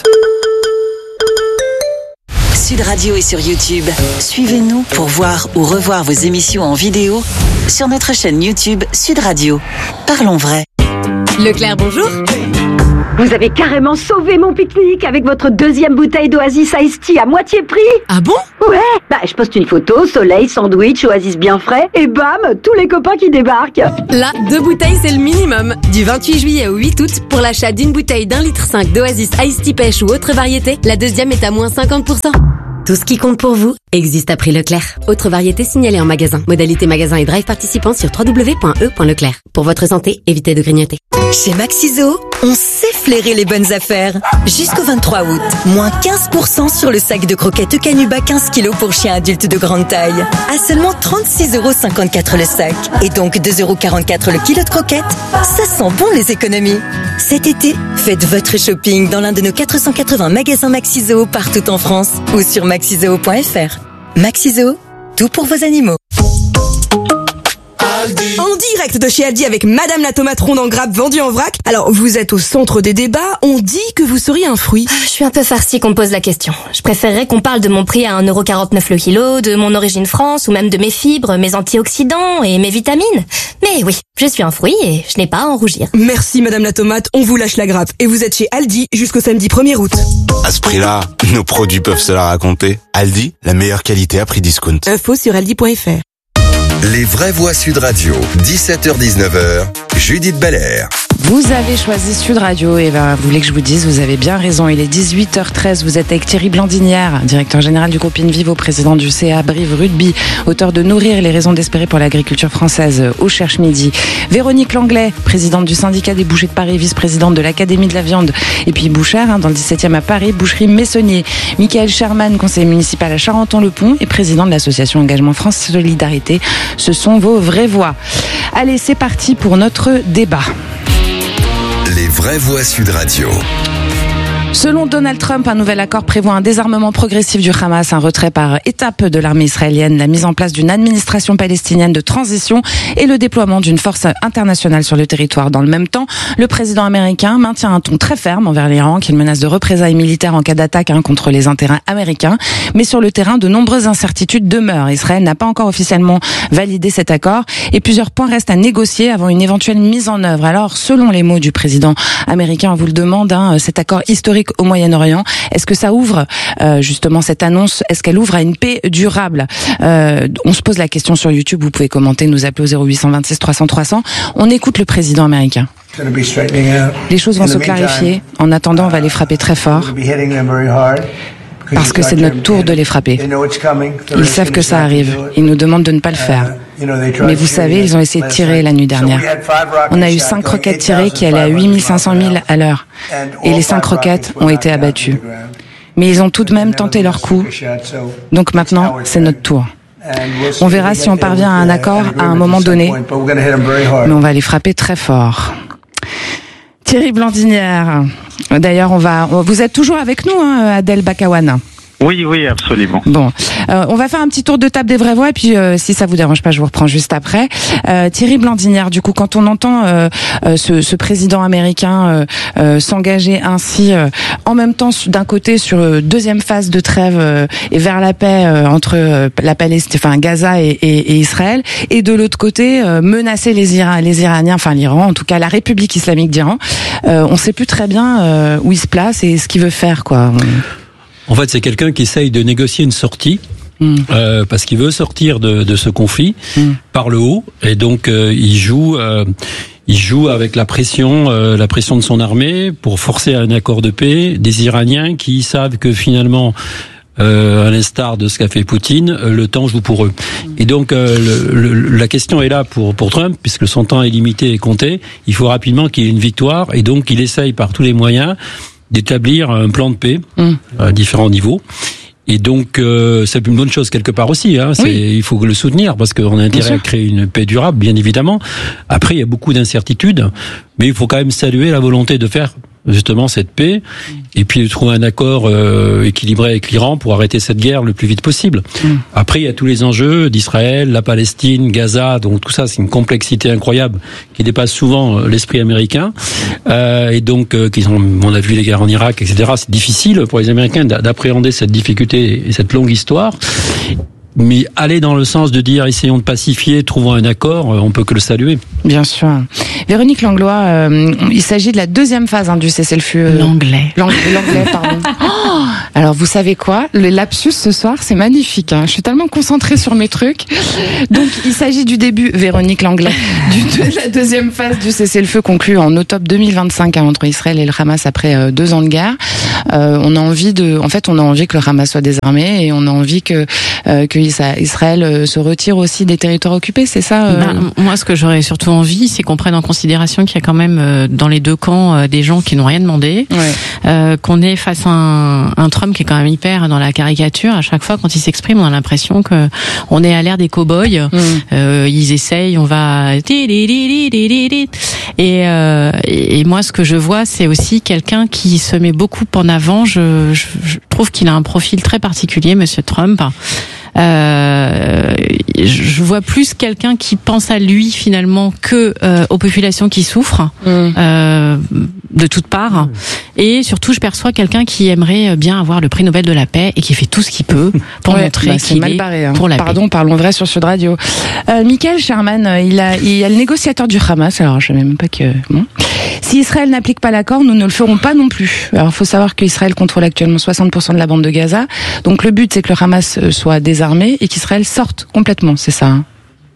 S9: Sud Radio est sur YouTube. Suivez-nous pour voir ou revoir vos émissions en vidéo sur notre chaîne YouTube Sud Radio. Parlons vrai.
S22: Leclerc, bonjour.
S23: Vous avez carrément sauvé mon pique-nique avec votre deuxième bouteille d'Oasis Iced Tea à moitié prix.
S22: Ah bon?
S23: Ouais. Bah, je poste une photo, soleil, sandwich, Oasis bien frais, et bam, tous les copains qui débarquent.
S22: Là, deux bouteilles, c'est le minimum. Du vingt-huit juillet au huit août, pour l'achat d'une bouteille d'un litre cinq d'Oasis Iced Tea pêche ou autre variété, la deuxième est à moins cinquante pour cent. Tout ce qui compte pour vous existe à prix Leclerc. Autre variété signalée en magasin. Modalité magasin et drive participants sur w w w point e point leclerc. Pour votre santé, évitez de grignoter.
S24: Chez Maxiso, on sait flairer les bonnes affaires. Jusqu'au vingt-trois août, moins quinze pour cent sur le sac de croquettes Eukanuba quinze kilos pour chien adulte de grande taille. À seulement trente-six euros cinquante-quatre le sac. Et donc deux euros quarante-quatre le kilo de croquettes. Ça sent bon les économies. Cet été, faites votre shopping dans l'un de nos quatre cent quatre-vingts magasins Maxiso partout en France ou sur maxiso point f r. Maxiso, tout pour vos animaux.
S25: En direct de chez Aldi avec Madame la tomate ronde en grappe vendue en vrac. Alors, vous êtes au centre des débats, on dit que vous seriez un fruit.
S22: Je suis un peu farcie qu'on me pose la question. Je préférerais qu'on parle de mon prix à un euro quarante-neuf le kilo, de mon origine France, ou même de mes fibres, mes antioxydants et mes vitamines. Mais oui, je suis un fruit et je n'ai pas à en rougir.
S25: Merci Madame la tomate, on vous lâche la grappe. Et vous êtes chez Aldi jusqu'au samedi premier août.
S26: À ce prix-là, nos produits peuvent se la raconter. Aldi, la meilleure qualité à prix discount.
S25: Info sur aldi point f r.
S5: Les vraies voix Sud Radio, dix-sept heures dix-neuf heures, Judith Belair.
S2: Vous avez choisi Sud Radio et ben, vous voulez que je vous dise, vous avez bien raison. Il est dix-huit heures treize, vous êtes avec Thierry Blandinière, directeur général du groupe InVivo, président du C A Brive Rugby, auteur de Nourrir les raisons d'espérer pour l'agriculture française au Cherche Midi. Véronique Langlais, présidente du syndicat des bouchers de Paris, vice-présidente de l'Académie de la viande et puis bouchère hein, dans le dix-septième à Paris, boucherie Messonnier. Michael Sherman, conseiller municipal à Charenton-le-Pont et président de l'association Engagement France Solidarité. Ce sont vos vraies voix. Allez, c'est parti pour notre débat.
S5: Les vraies voix Sud Radio.
S2: Selon Donald Trump, un nouvel accord prévoit un désarmement progressif du Hamas, un retrait par étapes de l'armée israélienne, la mise en place d'une administration palestinienne de transition et le déploiement d'une force internationale sur le territoire. Dans le même temps, le président américain maintient un ton très ferme envers l'Iran, qu'il menace de représailles militaires en cas d'attaque hein, contre les intérêts américains. Mais sur le terrain, de nombreuses incertitudes demeurent. Israël n'a pas encore officiellement validé cet accord et plusieurs points restent à négocier avant une éventuelle mise en œuvre. Alors, selon les mots du président américain, on vous le demande, hein, cet accord historique au Moyen-Orient, est-ce que ça ouvre euh, justement cette annonce, est-ce qu'elle ouvre à une paix durable? euh, On se pose la question sur YouTube, vous pouvez commenter, nous appeler au zéro huit deux six trois cents trois cents. On écoute le président américain. Les choses vont se clarifier. En attendant, on va les frapper très fort. Parce que c'est notre tour de les frapper. Ils savent que ça arrive. Ils nous demandent de ne pas le faire. Mais vous savez, ils ont essayé de tirer la nuit dernière. On a eu cinq roquettes tirées qui allaient à huit mille cinq cents milles à l'heure. Et les cinq roquettes ont été abattues. Mais ils ont tout de même tenté leur coup. Donc maintenant, c'est notre tour. On verra si on parvient à un accord à un moment donné. Mais on va les frapper très fort. Thierry Blandinière. D'ailleurs, on va, vous êtes toujours avec nous, hein, Adèle Bakawan.
S17: Oui, oui, absolument.
S2: Bon, euh, on va faire un petit tour de table des vraies voix et puis euh, si ça vous dérange pas, je vous reprends juste après. Euh, Thierry Blandinière, du coup, quand on entend euh, euh, ce, ce président américain euh, euh, s'engager ainsi, euh, en même temps d'un côté sur euh, deuxième phase de trêve euh, et vers la paix euh, entre euh, la Palestine, enfin Gaza et, et, et Israël, et de l'autre côté euh, menacer les, Ira- les Iraniens, enfin l'Iran, en tout cas la République islamique d'Iran, euh, on sait plus très bien euh, où il se place et ce qu'il veut faire, quoi.
S1: En fait, c'est quelqu'un qui essaye de négocier une sortie, mmh. euh, parce qu'il veut sortir de, de ce conflit mmh. par le haut, et donc euh, il joue, euh, il joue avec la pression, euh, la pression de son armée pour forcer un accord de paix. Des Iraniens qui savent que finalement, euh, à l'instar de ce qu'a fait Poutine, le temps joue pour eux. Mmh. Et donc euh, le, le, la question est là pour pour Trump, puisque son temps est limité et compté. Il faut rapidement qu'il y ait une victoire, et donc il essaye par tous les moyens d'établir un plan de paix mmh. à différents niveaux. Et donc, euh, c'est une bonne chose quelque part aussi. Hein. C'est, oui. Il faut le soutenir parce qu'on a intérêt à créer une paix durable, bien évidemment. Après, il y a beaucoup d'incertitudes, mais il faut quand même saluer la volonté de faire justement cette paix, et puis de trouver un accord euh, équilibré avec l'Iran pour arrêter cette guerre le plus vite possible. Mm. Après, il y a tous les enjeux d'Israël, la Palestine, Gaza, donc tout ça, c'est une complexité incroyable qui dépasse souvent l'esprit américain. Euh, et donc, euh, qu'ils ont, on a vu les guerres en Irak, et cetera. C'est difficile pour les Américains d'appréhender cette difficulté et cette longue histoire. Mais aller dans le sens de dire essayons de pacifier, trouvons un accord, on peut que le saluer.
S2: Bien sûr. Véronique Langlois, euh, il s'agit de la deuxième phase hein, du cessez-le-feu. Euh,
S3: l'anglais.
S2: L'anglais, l'anglais pardon. Oh, alors vous savez quoi ? Le lapsus ce soir, c'est magnifique. Hein. Je suis tellement concentrée sur mes trucs. Donc il s'agit du début, Véronique Langlois, du, de la deuxième phase du cessez-le-feu conclu en octobre deux mille vingt-cinq hein, entre Israël et le Hamas après euh, deux ans de guerre. Euh, on a envie de, en fait, on a envie que le Hamas soit désarmé et on a envie que euh, que Israël se retire aussi des territoires occupés, c'est ça euh...
S3: ben, moi, ce que j'aurais surtout envie, c'est qu'on prenne en considération qu'il y a quand même euh, dans les deux camps euh, des gens qui n'ont rien demandé, ouais. euh, qu'on est face à un, un Trump qui est quand même hyper dans la caricature. À chaque fois, quand il s'exprime, on a l'impression que on est à l'ère des cow-boys. Mm. Euh, ils essayent, on va et, euh, et moi, ce que je vois, c'est aussi quelqu'un qui se met beaucoup en avant. Je, je, je trouve qu'il a un profil très particulier, Monsieur Trump. Euh, je vois plus quelqu'un qui pense à lui finalement que euh, aux populations qui souffrent mmh. euh, de toutes parts mmh. et surtout je perçois quelqu'un qui aimerait bien avoir le prix Nobel de la paix et qui fait tout ce qu'il peut pour ouais, montrer bah, qu'il est barré, hein. pour la
S2: Pardon,
S3: paix.
S2: Parlons vrai sur Sud Radio. Euh, Michael Sherman, il a, il y a le négociateur du Hamas. Alors je ne sais même pas que. Bon. Si Israël n'applique pas l'accord, nous ne le ferons pas non plus. Alors il faut savoir qu'Israël contrôle actuellement soixante pour cent de la bande de Gaza. Donc le but c'est que le Hamas soit désarmé et qu'Israël sorte complètement, c'est ça hein.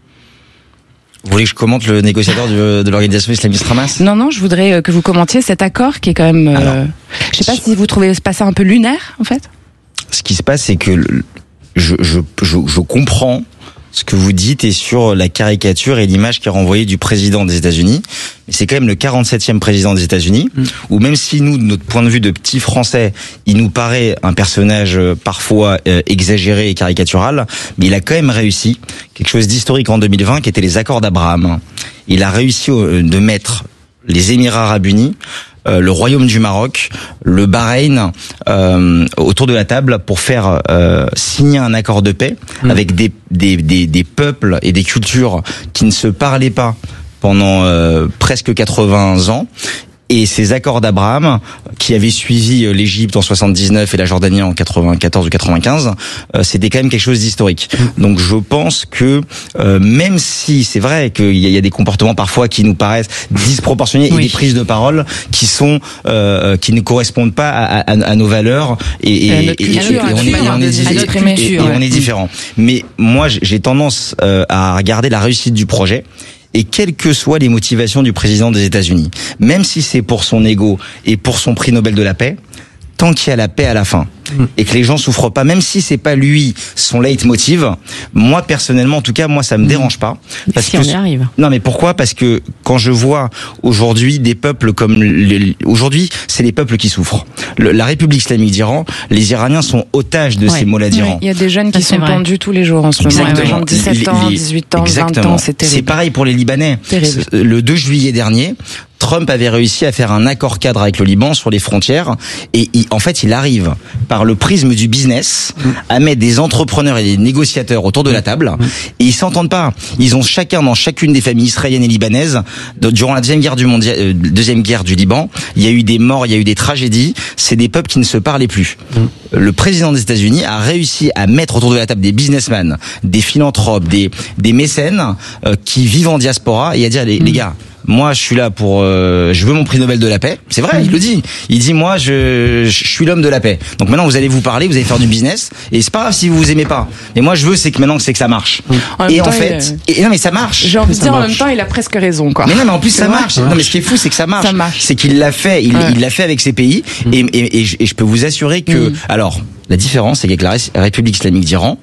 S4: Vous voulez que je commente le négociateur de, de l'organisation islamiste Hamas ?
S2: Non, non, je voudrais que vous commentiez cet accord qui est quand même... Euh, Alors, je sais pas si vous trouvez pas ça un peu lunaire, en fait.
S4: Ce qui se passe, c'est que je, je, je, je comprends ce que vous dites et sur la caricature et l'image qui est renvoyée du président des États-Unis. Mais c'est quand même le quarante-septième président des États-Unis, mmh. où même si nous, de notre point de vue de petits Français, il nous paraît un personnage parfois euh, exagéré et caricatural, mais il a quand même réussi quelque chose d'historique en deux mille vingt, qui était les accords d'Abraham. Il a réussi euh, de mettre les Émirats arabes unis, Euh, le Royaume du Maroc, le Bahreïn euh, autour de la table pour faire euh, signer un accord de paix mmh. avec des, des, des, des peuples et des cultures qui ne se parlaient pas pendant euh, presque quatre-vingts ans. Et ces accords d'Abraham, qui avaient suivi l'Égypte en soixante-dix-neuf et la Jordanie en quatre-vingt-quatorze ou quatre-vingt-quinze, euh, c'était quand même quelque chose d'historique. Donc je pense que euh, même si c'est vrai qu'il y, y a des comportements parfois qui nous paraissent disproportionnés oui. et des prises de parole qui sont euh, qui ne correspondent pas à, à, à nos valeurs et, et, et, et, et, et on est, et on est, et, et on est différents. Mais moi j'ai tendance euh, à regarder la réussite du projet. Et quelles que soient les motivations du président des États-Unis, même si c'est pour son ego et pour son prix Nobel de la paix, tant qu'il y a la paix à la fin et que les gens souffrent pas, même si c'est pas lui son leitmotiv, moi personnellement, en tout cas, moi ça me dérange pas.
S3: Parce si que on y arrive.
S4: Non, mais pourquoi ? Parce que quand je vois aujourd'hui des peuples comme les... aujourd'hui, c'est les peuples qui souffrent. Le, la République islamique d'Iran, les Iraniens sont otages de ouais. ces mollahs d'Iran.
S2: Il y a des jeunes qui
S3: ça,
S2: sont pendus tous les jours en ce moment.
S4: Exactement.
S2: Ouais, dix-sept ans, dix-huit ans,
S4: Exactement.
S2: vingt ans, c'est terrible.
S4: C'est pareil pour les Libanais.
S2: Terrible.
S4: Le deux juillet dernier, Trump avait réussi à faire un accord cadre avec le Liban sur les frontières et il, en fait il arrive par le prisme du business à mettre des entrepreneurs et des négociateurs autour de la table et ils s'entendent pas. Ils ont chacun dans chacune des familles israéliennes et libanaises de, durant la deuxième guerre du mondial, euh, deuxième guerre du Liban, il y a eu des morts, il y a eu des tragédies. C'est des peuples qui ne se parlaient plus. Mm. Le président des États-Unis a réussi à mettre autour de la table des businessmen, des philanthropes, des des mécènes euh, qui vivent en diaspora et à dire les, mm. les gars. Moi, je suis là pour, euh, je veux mon prix Nobel de la paix. C'est vrai, il le dit. Il dit, moi, je, je suis l'homme de la paix. Donc maintenant, vous allez vous parler, vous allez faire du business. Et c'est pas grave si vous vous aimez pas. Mais moi, je veux, c'est que maintenant, c'est que ça marche. En et en temps, fait, il... et non, mais ça marche.
S2: J'ai envie de dire, en même temps, il a presque raison, quoi.
S4: Mais non, mais en plus, ça marche. Non, mais ce qui est fou, c'est que ça marche. Ça marche. C'est qu'il l'a fait. Il, ouais. il l'a fait avec ses pays. Mm. Et, et, et, je, et je peux vous assurer que, mm. alors, la différence, c'est qu'avec la République islamique d'Iran,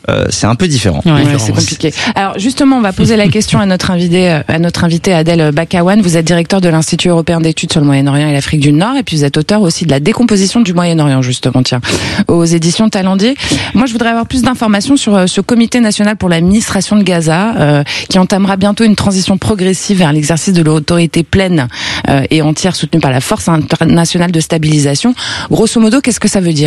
S4: euh, c'est un peu différent.
S2: Ouais, ouais, c'est compliqué. Alors justement, on va poser la question à notre invité, à notre invité Adel Bakawan. Vous êtes directeur de l'Institut européen d'études sur le Moyen-Orient et l'Afrique du Nord, et puis vous êtes auteur aussi de la décomposition du Moyen-Orient, justement, tiens, aux éditions Talendier. Moi, je voudrais avoir plus d'informations sur ce Comité national pour l'administration de Gaza, euh, qui entamera bientôt une transition progressive vers l'exercice de l'autorité pleine euh, et entière soutenue par la Force internationale de stabilisation. Grosso modo, qu'est-ce que ça veut dire ?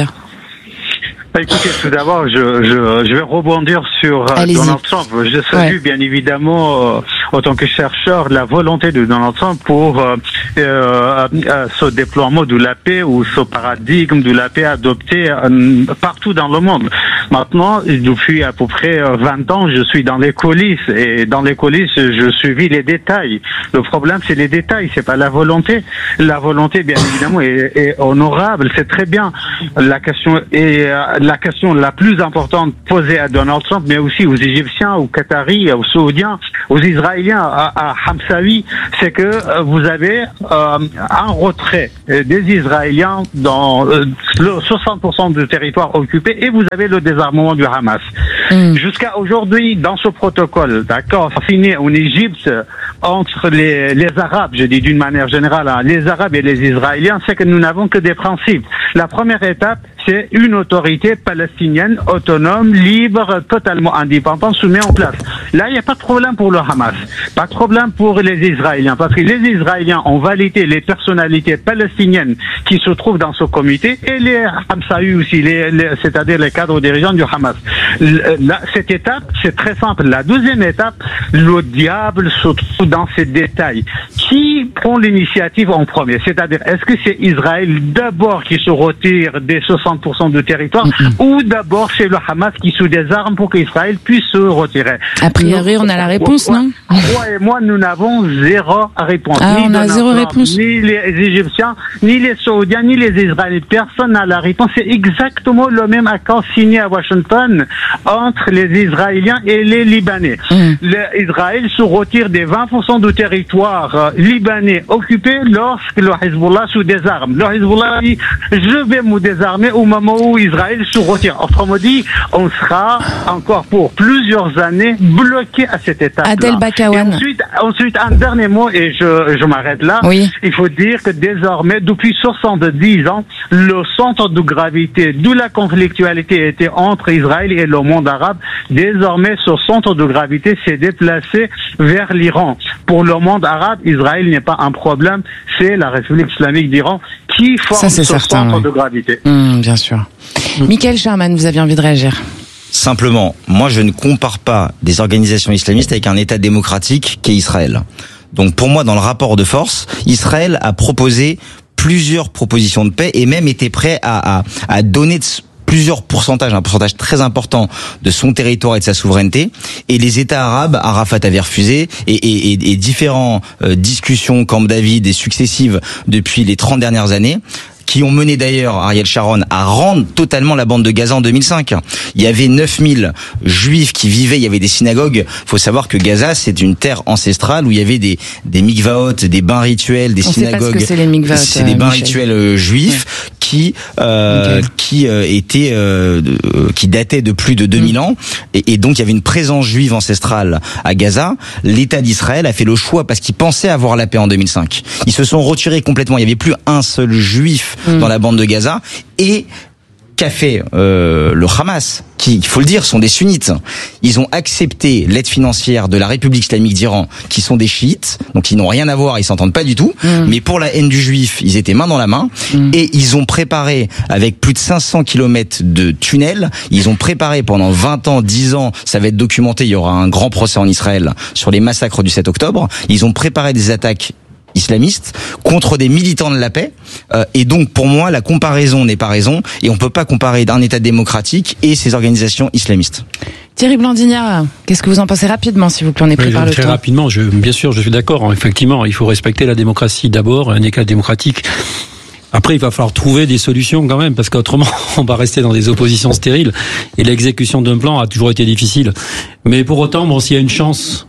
S17: Écoutez, tout d'abord, je, je, je vais rebondir sur euh, Donald Trump. Je salue ouais. bien évidemment, euh, en tant que chercheur, la volonté de Donald Trump pour euh, euh, euh, ce déploiement de la paix ou ce paradigme de la paix adopté euh, partout dans le monde. Maintenant, depuis à peu près vingt ans, je suis dans les coulisses et dans les coulisses, je suivis les détails. Le problème, c'est les détails, c'est pas la volonté. La volonté, bien évidemment, est, est honorable, c'est très bien. La question est euh, la question la plus importante posée à Donald Trump, mais aussi aux Égyptiens, aux Qataris, aux Saoudiens, aux Israéliens, à, à Hamsawi, c'est que euh, vous avez euh, un retrait des Israéliens dans euh, le soixante pour cent du territoire occupé et vous avez le désarmement du Hamas. Mm. Jusqu'à aujourd'hui, dans ce protocole, d'accord, signé en Égypte entre les, les Arabes, je dis d'une manière générale, hein, les Arabes et les Israéliens, c'est que nous n'avons que des principes. La première étape, c'est une autorité palestinienne autonome, libre, totalement indépendante, se met en place. Là, il n'y a pas de problème pour le Hamas, pas de problème pour les Israéliens, parce que les Israéliens ont validé les personnalités palestiniennes qui se trouvent dans ce comité et les Hamsawi aussi, les, les, c'est-à-dire les cadres dirigeants du Hamas. Là, cette étape, c'est très simple. La deuxième étape, le diable se trouve dans ces détails. Qui prend l'initiative en premier? C'est-à-dire, est-ce que c'est Israël d'abord qui se retire des soixante pour cent du territoire mm-hmm. ou d'abord c'est le Hamas qui se désarme pour qu'Israël puisse se retirer?
S2: A priori, on a la réponse, non?
S17: Moi et moi, nous n'avons zéro réponse.
S2: Ah,
S17: ni
S2: on a zéro réponse.
S17: Ni les Égyptiens, ni les Saoudiens, ni les Israéliens. Personne n'a la réponse. C'est exactement le même accord signé à Washington entre les Israéliens et les Libanais. Mm. Israël se retire des vingt pour cent du territoire euh, libanais occupé lorsque le Hezbollah se désarme. Le Hezbollah dit « Je vais me désarmer au moment où Israël se retire ». Autrement dit, on sera encore pour plusieurs années bloqué à cette étape-là.
S2: Adel Bakawan.
S17: Ensuite, ensuite, un dernier mot, et je, je m'arrête là.
S2: Oui.
S17: Il faut dire que désormais, depuis soixante-dix ans, le centre de gravité de la conflictualité était entre Israël et le monde arabe. Désormais, ce centre de gravité s'est déplacé vers l'Iran. Pour le monde arabe, Israël n'est pas un problème, c'est la République islamique d'Iran qui forme
S2: Ça,
S17: ce
S2: certain,
S17: centre
S2: oui.
S17: de gravité.
S2: Mmh, bien sûr. Mmh. Michael Sherman, vous aviez envie de réagir?
S4: Simplement, moi je ne compare pas des organisations islamistes avec un État démocratique qu'est Israël. Donc pour moi, dans le rapport de force, Israël a proposé plusieurs propositions de paix et même était prêt à, à, à donner de plusieurs pourcentages, un pourcentage très important de son territoire et de sa souveraineté. Et les États arabes, Arafat avait refusé, et, et, et, et différentes euh, discussions, Camp David et successives depuis les trente dernières années, qui ont mené d'ailleurs Ariel Sharon à rendre totalement la bande de Gaza en deux mille cinq. Il y avait neuf mille juifs qui vivaient, il y avait des synagogues. Il faut savoir que Gaza, c'est une terre ancestrale où il y avait des, des mikvaot, des bains rituels, des
S2: On
S4: synagogues.
S2: Sait pas ce que c'est les mikvaot,
S4: c'est des bains
S2: Michel.
S4: rituels euh, juifs ouais. qui euh, okay. qui euh, étaient euh, euh, qui dataient de plus de deux mille mmh. ans. Et, et donc il y avait une présence juive ancestrale à Gaza. L'État d'Israël a fait le choix parce qu'il pensait avoir la paix en deux mille cinq. Ils se sont retirés complètement. Il y avait plus un seul juif dans la bande de Gaza. Et qu'a fait euh, le Hamas, qui, il faut le dire, sont des sunnites. Ils ont accepté l'aide financière de la République islamique d'Iran, qui sont des chiites, donc ils n'ont rien à voir, ils s'entendent pas du tout. Mmh. Mais pour la haine du juif, ils étaient main dans la main. Mmh. Et ils ont préparé, avec plus de cinq cents kilomètres de tunnels, ils ont préparé pendant vingt ans, dix ans, ça va être documenté, il y aura un grand procès en Israël sur les massacres du sept octobre. Ils ont préparé des attaques islamistes contre des militants de la paix, euh, et donc pour moi la comparaison n'est pas raison et on peut pas comparer un État démocratique et ces organisations islamistes.
S2: Thierry Blandignat, qu'est-ce que vous en pensez rapidement, s'il vous plaît, on est pris
S1: oui,
S2: par le
S1: très
S2: temps.
S1: Rapidement, je, bien sûr, je suis d'accord. Effectivement, il faut respecter la démocratie d'abord, un État démocratique. Après, il va falloir trouver des solutions quand même, parce qu'autrement, on va rester dans des oppositions stériles. Et l'exécution d'un plan a toujours été difficile. Mais pour autant, bon, s'il y a une chance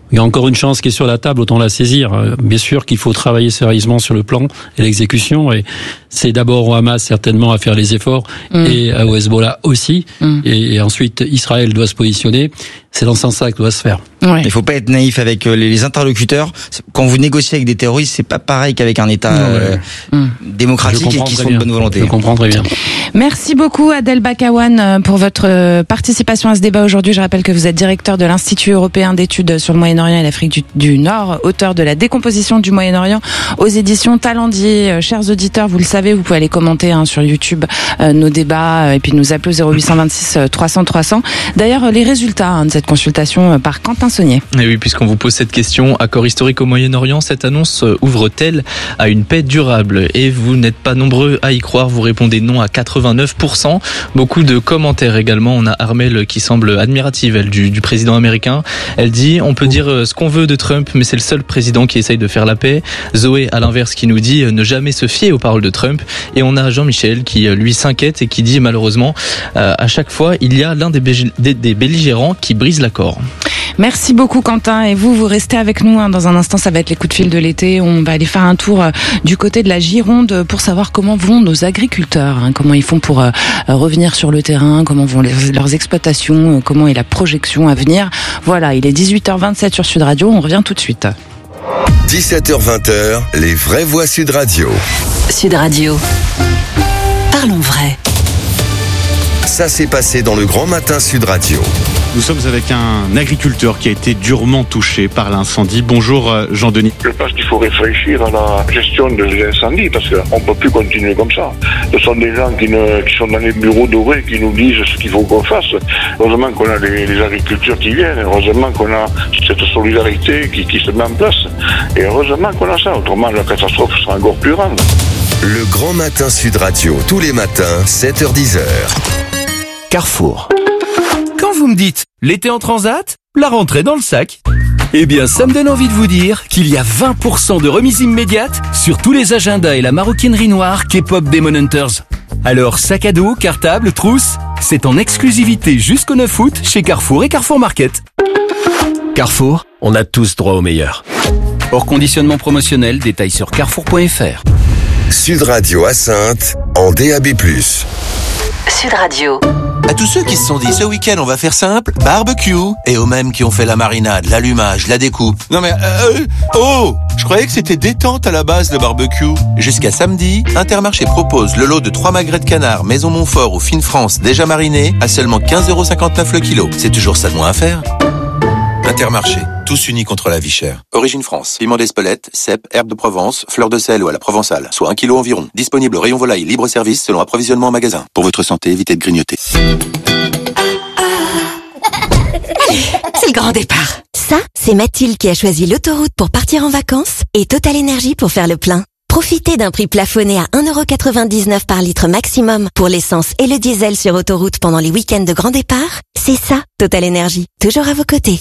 S1: Il y a encore une chance qui est sur la table, autant la saisir. Bien sûr qu'il faut travailler sérieusement sur le plan et l'exécution, et c'est d'abord au Hamas certainement à faire les efforts, mmh. et au Hezbollah aussi, mmh. et, et ensuite Israël doit se positionner. C'est dans ce sens-là que doit se faire.
S4: Ouais. Il faut pas être naïf avec les interlocuteurs. Quand vous négociez avec des terroristes, c'est pas pareil qu'avec un État non, ouais. euh, mmh. démocratique et qui sont bien. de bonne volonté.
S1: Je comprends très bien.
S2: Merci beaucoup Adel Bakawan pour votre participation à ce débat aujourd'hui. Je rappelle que vous êtes directeur de l'Institut européen d'études sur le Moyen-Orient et l'Afrique du, du Nord, auteur de La décomposition du Moyen-Orient aux éditions Talendier. Chers auditeurs, vous le savez, vous pouvez aller commenter hein, sur YouTube euh, nos débats euh, et puis nous appeler au zéro huit cent vingt-six trois cents trois cents. D'ailleurs, les résultats hein, de cette consultation euh, par Quentin Saunier.
S6: Et oui, puisqu'on vous pose cette question, accord historique au Moyen-Orient, cette annonce ouvre-t-elle à une paix durable? Et vous n'êtes pas nombreux à y croire, vous répondez non à quatre-vingt-neuf pour cent. Beaucoup de commentaires également. On a Armel qui semble admirative, elle, du, du président américain. Elle dit, on peut dire ce qu'on veut de Trump, mais c'est le seul président qui essaye de faire la paix. Zoé, à l'inverse, qui nous dit ne jamais se fier aux paroles de Trump. Et on a Jean-Michel qui, lui, s'inquiète et qui dit, malheureusement, euh, à chaque fois, il y a l'un des, bé- des, des belligérants qui brise l'accord.
S2: Merci beaucoup Quentin, et vous, vous restez avec nous hein. Dans un instant, ça va être les coups de fil de l'été. On va aller faire un tour euh, du côté de la Gironde pour savoir comment vont nos agriculteurs, hein, comment ils font pour euh, revenir sur le terrain, comment vont les, leurs exploitations, euh, comment est la projection à venir. Voilà, il est dix-huit heures vingt-sept sur Sud Radio, on revient tout de suite.
S5: dix-sept heures vingt, les vraies voix Sud Radio.
S9: Sud Radio. Parlons vrai.
S5: Ça s'est passé dans le Grand Matin Sud Radio.
S7: Nous sommes avec un agriculteur qui a été durement touché par l'incendie. Bonjour Jean-Denis.
S8: Je pense qu'il faut réfléchir à la gestion des incendies parce qu'on ne peut plus continuer comme ça. Ce sont des gens qui, ne, qui sont dans les bureaux dorés qui nous disent ce qu'il faut qu'on fasse. Heureusement qu'on a les, les agriculteurs qui viennent, heureusement qu'on a cette solidarité qui, qui se met en place. Et heureusement qu'on a ça, autrement la catastrophe sera encore plus grande.
S5: Le Grand Matin Sud Radio, tous les matins, sept heures dix heures.
S18: Carrefour. Quand vous me dites l'été en transat, la rentrée dans le sac, eh bien ça me donne envie de vous dire qu'il y a vingt pour cent de remise immédiate sur tous les agendas et la maroquinerie noire K-pop Demon Hunters. Alors sac à dos, cartable, trousse, c'est en exclusivité jusqu'au neuf août chez Carrefour et Carrefour Market. Carrefour, on a tous droit au meilleur. Hors conditionnement promotionnel, détail sur carrefour point f r.
S5: Sud Radio à Saintes, en D A B plus.
S9: Sud Radio.
S10: À tous ceux qui se sont dit ce week-end on va faire simple, barbecue, et aux mêmes qui ont fait la marinade, l'allumage, la découpe. Non mais euh, oh, je croyais que c'était détente à la base le barbecue. Jusqu'à samedi, Intermarché propose le lot de trois magrets de canard Maison Montfort ou Fine France déjà marinés à seulement quinze euros cinquante-neuf le kilo. C'est toujours ça de moins à faire. Intermarché, tous unis contre la vie chère. Origine France, piment d'Espelette, cèpe, herbe de Provence, fleur de sel ou à la provençale, soit un kilo environ. Disponible au rayon volaille, libre service selon approvisionnement en magasin. Pour votre santé, évitez de grignoter.
S24: C'est le grand départ. Ça, c'est Mathilde qui a choisi l'autoroute pour partir en vacances et Total Énergie pour faire le plein. Profitez d'un prix plafonné à un euro quatre-vingt-dix-neuf par litre maximum pour l'essence et le diesel sur autoroute pendant les week-ends de grand départ. C'est ça, Total Énergie. Toujours à vos côtés.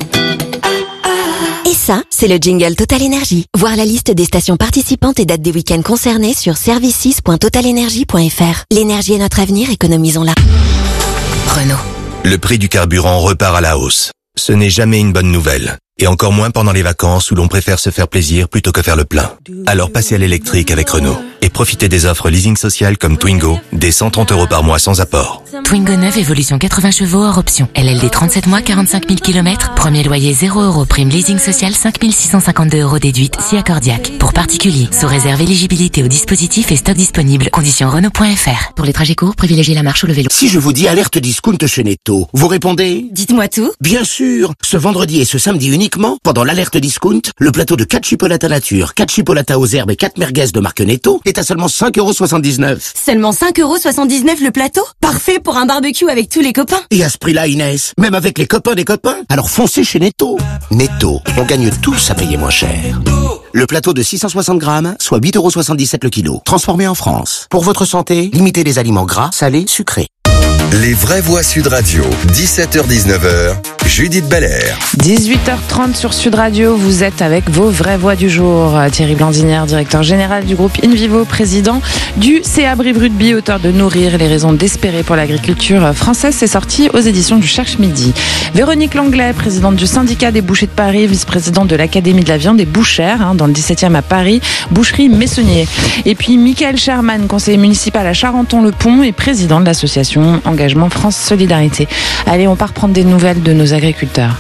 S24: Et ça, c'est le jingle Total Énergie. Voir la liste des stations participantes et dates des week-ends concernés sur services point total énergie point f r. L'énergie est notre avenir, économisons-la. Renault.
S26: Le prix du carburant repart à la hausse. Ce n'est jamais une bonne nouvelle. Et encore moins pendant les vacances où l'on préfère se faire plaisir plutôt que faire le plein. Alors passez à l'électrique avec Renault. Et profitez des offres leasing social comme Twingo, dès cent trente euros par mois sans apport.
S11: Twingo neuf, évolution quatre-vingts chevaux hors option. L L D trente-sept mois, quarante-cinq mille kilomètres. Premier loyer zéro euros. Prime leasing social cinq mille six cent cinquante-deux euros déduite si accordiaque. Pour particuliers, sous réserve éligibilité au dispositif et stock disponible. Conditions Renault point f r. Pour les trajets courts, privilégiez la marche ou le vélo.
S21: Si je vous dis alerte discount chez Netto, vous répondez?
S24: Dites-moi tout.
S21: Bien sûr. Ce vendredi et ce samedi uniquement, pendant l'alerte discount, le plateau de quatre chipolatas nature, quatre chipolatas aux herbes et quatre merguez de marque Netto est à seulement cinq euros soixante-dix-neuf.
S24: Seulement cinq euros soixante-dix-neuf le plateau? Parfait pour un barbecue avec tous les copains.
S21: Et à ce prix-là, Inès, même avec les copains des copains, alors foncez chez Netto. Netto, on gagne tous à payer moins cher. Le plateau de six cent soixante grammes, soit huit euros soixante-dix-sept le kilo. Transformé en France. Pour votre santé, limitez les aliments gras, salés, sucrés.
S5: Les vraies voix Sud Radio, dix-sept heures dix-neuf heures, Judith Belair.
S2: dix-huit heures trente sur Sud Radio, vous êtes avec vos vraies voix du jour. Thierry Blandinière, directeur général du groupe InVivo, président du C A Brie-Brut-Bi, auteur de Nourrir, les raisons d'espérer pour l'agriculture française, c'est sorti aux éditions du Cherche Midi. Véronique Langlais, présidente du syndicat des bouchers de Paris, vice-présidente de l'Académie de la viande et bouchère, hein, dans le dix-septième à Paris, boucherie Messonnier. Et puis Michael Sherman, conseiller municipal à Charenton-le-Pont et président de l'association Engagement France Solidarité. Allez, on part prendre des nouvelles de nos agriculteurs.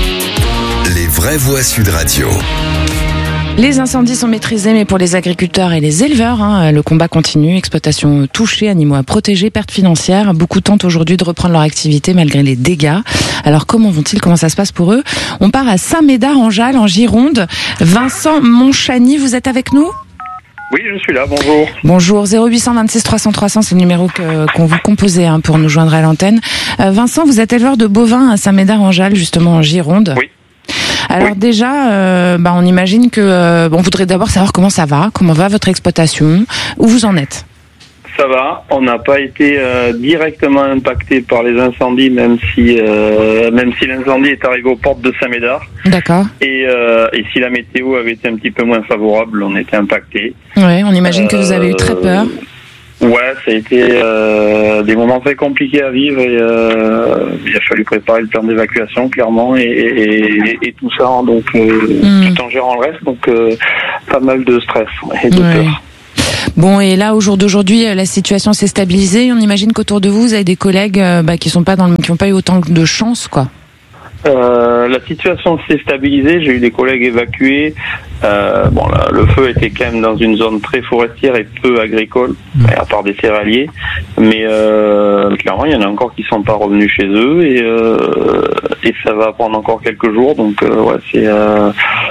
S5: Les vraies voix Sud Radio.
S2: Les incendies sont maîtrisés, mais pour les agriculteurs et les éleveurs, hein, le combat continue. Exploitation touchée, animaux à protéger, pertes financières. Beaucoup tentent aujourd'hui de reprendre leur activité malgré les dégâts. Alors comment vont-ils? Comment ça se passe pour eux? On part à Saint-Médard-en-Jalles, en Gironde. Vincent Monchani, vous êtes avec nous?
S12: Oui, je suis là, bonjour.
S2: Bonjour, zéro huit cent vingt-six trois cents trois cents, c'est le numéro que, qu'on vous composez hein, pour nous joindre à l'antenne. Euh, Vincent, vous êtes éleveur de bovins à Saint-Médard-en-Jalles, justement en Gironde.
S12: Oui.
S2: Alors oui. déjà, euh, bah, on imagine que... Euh, bon, on voudrait d'abord savoir comment ça va, comment va votre exploitation, où vous en êtes.
S12: Ça va, on n'a pas été euh, directement impacté par les incendies, même si euh, même si l'incendie est arrivé aux portes de Saint-Médard.
S2: D'accord.
S12: Et, euh, et si la météo avait été un petit peu moins favorable, on était impacté.
S2: Oui, on imagine euh, que vous avez eu très peur.
S12: Ouais, ça a été euh, des moments très compliqués à vivre et euh, il a fallu préparer le plan d'évacuation clairement et, et, et, et tout ça, donc euh, mm. tout en gérant le reste, donc euh, pas mal de stress et de ouais. peur.
S2: Bon, et là, au jour d'aujourd'hui, la situation s'est stabilisée. On imagine qu'autour de vous, vous avez des collègues euh, bah, qui sont pas dans le, qui n'ont pas eu autant de chance, quoi.
S12: Euh, la situation s'est stabilisée. J'ai eu des collègues évacués. Euh, bon, là, le feu était quand même dans une zone très forestière et peu agricole, mmh. à part des céréaliers. Mais euh, clairement, il y en a encore qui sont pas revenus chez eux et, euh, et ça va prendre encore quelques jours. Donc, euh, ouais, c'est euh,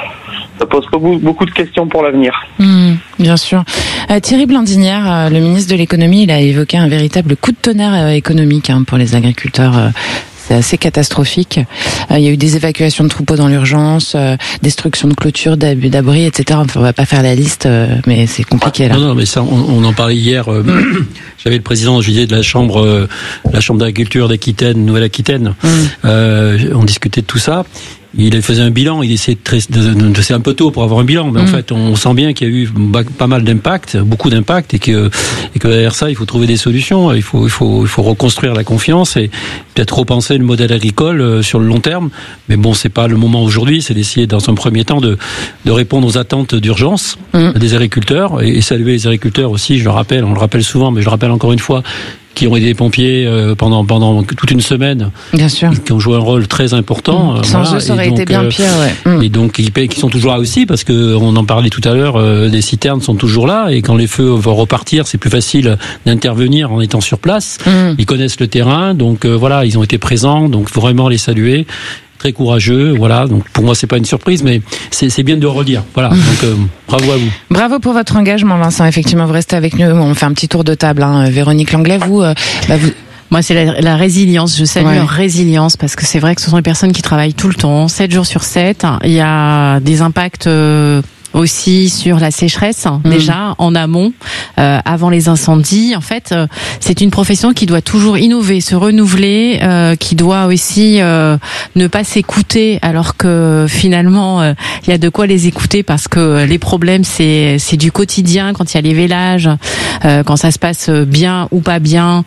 S12: ça pose beaucoup de questions pour l'avenir.
S2: Mmh, bien sûr. Euh, Thierry Blandinière, euh, le ministre de l'économie, il a évoqué un véritable coup de tonnerre euh, économique hein, pour les agriculteurs. Euh, c'est assez catastrophique. Euh, il y a eu des évacuations de troupeaux dans l'urgence, euh, destruction de clôtures, d'ab- d'abris, et cetera. Enfin, on va pas faire la liste, euh, mais c'est compliqué là.
S1: Non, non, mais ça, on, on en parlait hier. Euh, j'avais le président Juillet de la chambre, euh, la chambre d'agriculture d'Aquitaine, Nouvelle-Aquitaine. Mmh. Euh, on discutait de tout ça. Il faisait un bilan, il essayait de, de, de, de c'est un peu tôt pour avoir un bilan, mais mmh. en fait, on sent bien qu'il y a eu pas mal d'impact, beaucoup d'impact, et que, et que derrière ça, il faut trouver des solutions. Il faut, il faut, il faut reconstruire la confiance et peut-être repenser le modèle agricole sur le long terme. Mais bon, c'est pas le moment aujourd'hui, c'est d'essayer dans un premier temps de, de répondre aux attentes d'urgence mmh. des agriculteurs et, et saluer les agriculteurs aussi. Je le rappelle, on le rappelle souvent, mais je le rappelle encore une fois, qui ont été des pompiers euh, pendant pendant toute une semaine,
S2: bien sûr,
S1: qui ont joué un rôle très important.
S2: Mmh. Sans voilà. eux, ça aurait donc, été bien pire. Ouais. Mmh.
S1: Et donc qui, qui sont toujours là aussi, parce que on en parlait tout à l'heure, euh, les citernes sont toujours là, et quand les feux vont repartir, c'est plus facile d'intervenir en étant sur place. Mmh. Ils connaissent le terrain, donc euh, voilà, ils ont été présents, donc vraiment les saluer. Très courageux, voilà. Donc pour moi c'est pas une surprise, mais c'est, c'est bien de le redire. Voilà. Donc euh, bravo à vous.
S2: Bravo pour votre engagement, Vincent. Effectivement, vous restez avec nous. On fait un petit tour de table. Hein. Véronique Langlais, vous, euh, bah vous...
S3: Moi, c'est la, la résilience. Je salue ouais. leur résilience parce que c'est vrai que ce sont des personnes qui travaillent tout le temps, sept jours sur sept. Il y a des impacts. Euh... aussi sur la sécheresse mmh. déjà en amont euh, avant les incendies. En fait euh, c'est une profession qui doit toujours innover, se renouveler, euh, qui doit aussi euh, ne pas s'écouter alors que finalement il euh, y a de quoi les écouter parce que les problèmes c'est c'est du quotidien quand il y a les vélages, euh, quand ça se passe bien ou pas bien.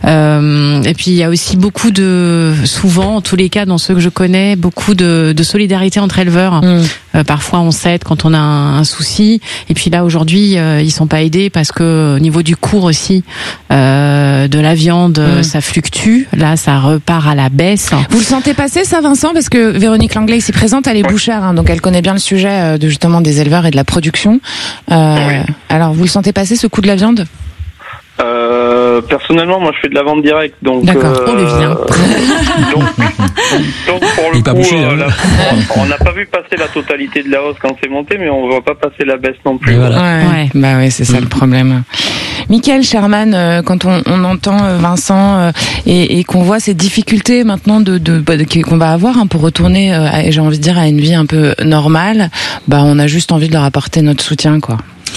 S3: Euh, et puis il y a aussi beaucoup de, souvent en tous les cas dans ceux que je connais, beaucoup de, de solidarité entre éleveurs. Mmh. Euh, parfois on s'aide quand on a un, un souci, et puis là aujourd'hui euh, ils sont pas aidés parce que au niveau du cours aussi euh, de la viande mmh. ça fluctue. Là ça repart à la baisse.
S2: Vous le sentez passer ça, Vincent, parce que Véronique Langlais ici présente, elle est bouchère, hein, donc elle connaît bien le sujet de justement des éleveurs et de la production. Euh, oui. Alors vous le sentez passer ce coup de la viande?
S12: Euh, personnellement, moi, je fais de la vente directe, donc.
S2: D'accord.
S12: Euh,
S2: oh, le vient.
S12: donc, donc, pour le coup, bouché, euh, hein. la, on n'a pas vu passer la totalité de la hausse quand c'est monté, mais on ne voit pas passer la baisse non plus.
S2: Voilà. Ouais, ouais. Bah oui, c'est ça mmh. le problème. Michael Sherman, euh, quand on, on entend euh, Vincent euh, et, et qu'on voit ces difficultés maintenant de, de, de qu'on va avoir hein, pour retourner, euh, à, j'ai envie de dire, à une vie un peu normale, bah on a juste envie de leur apporter notre soutien, quoi.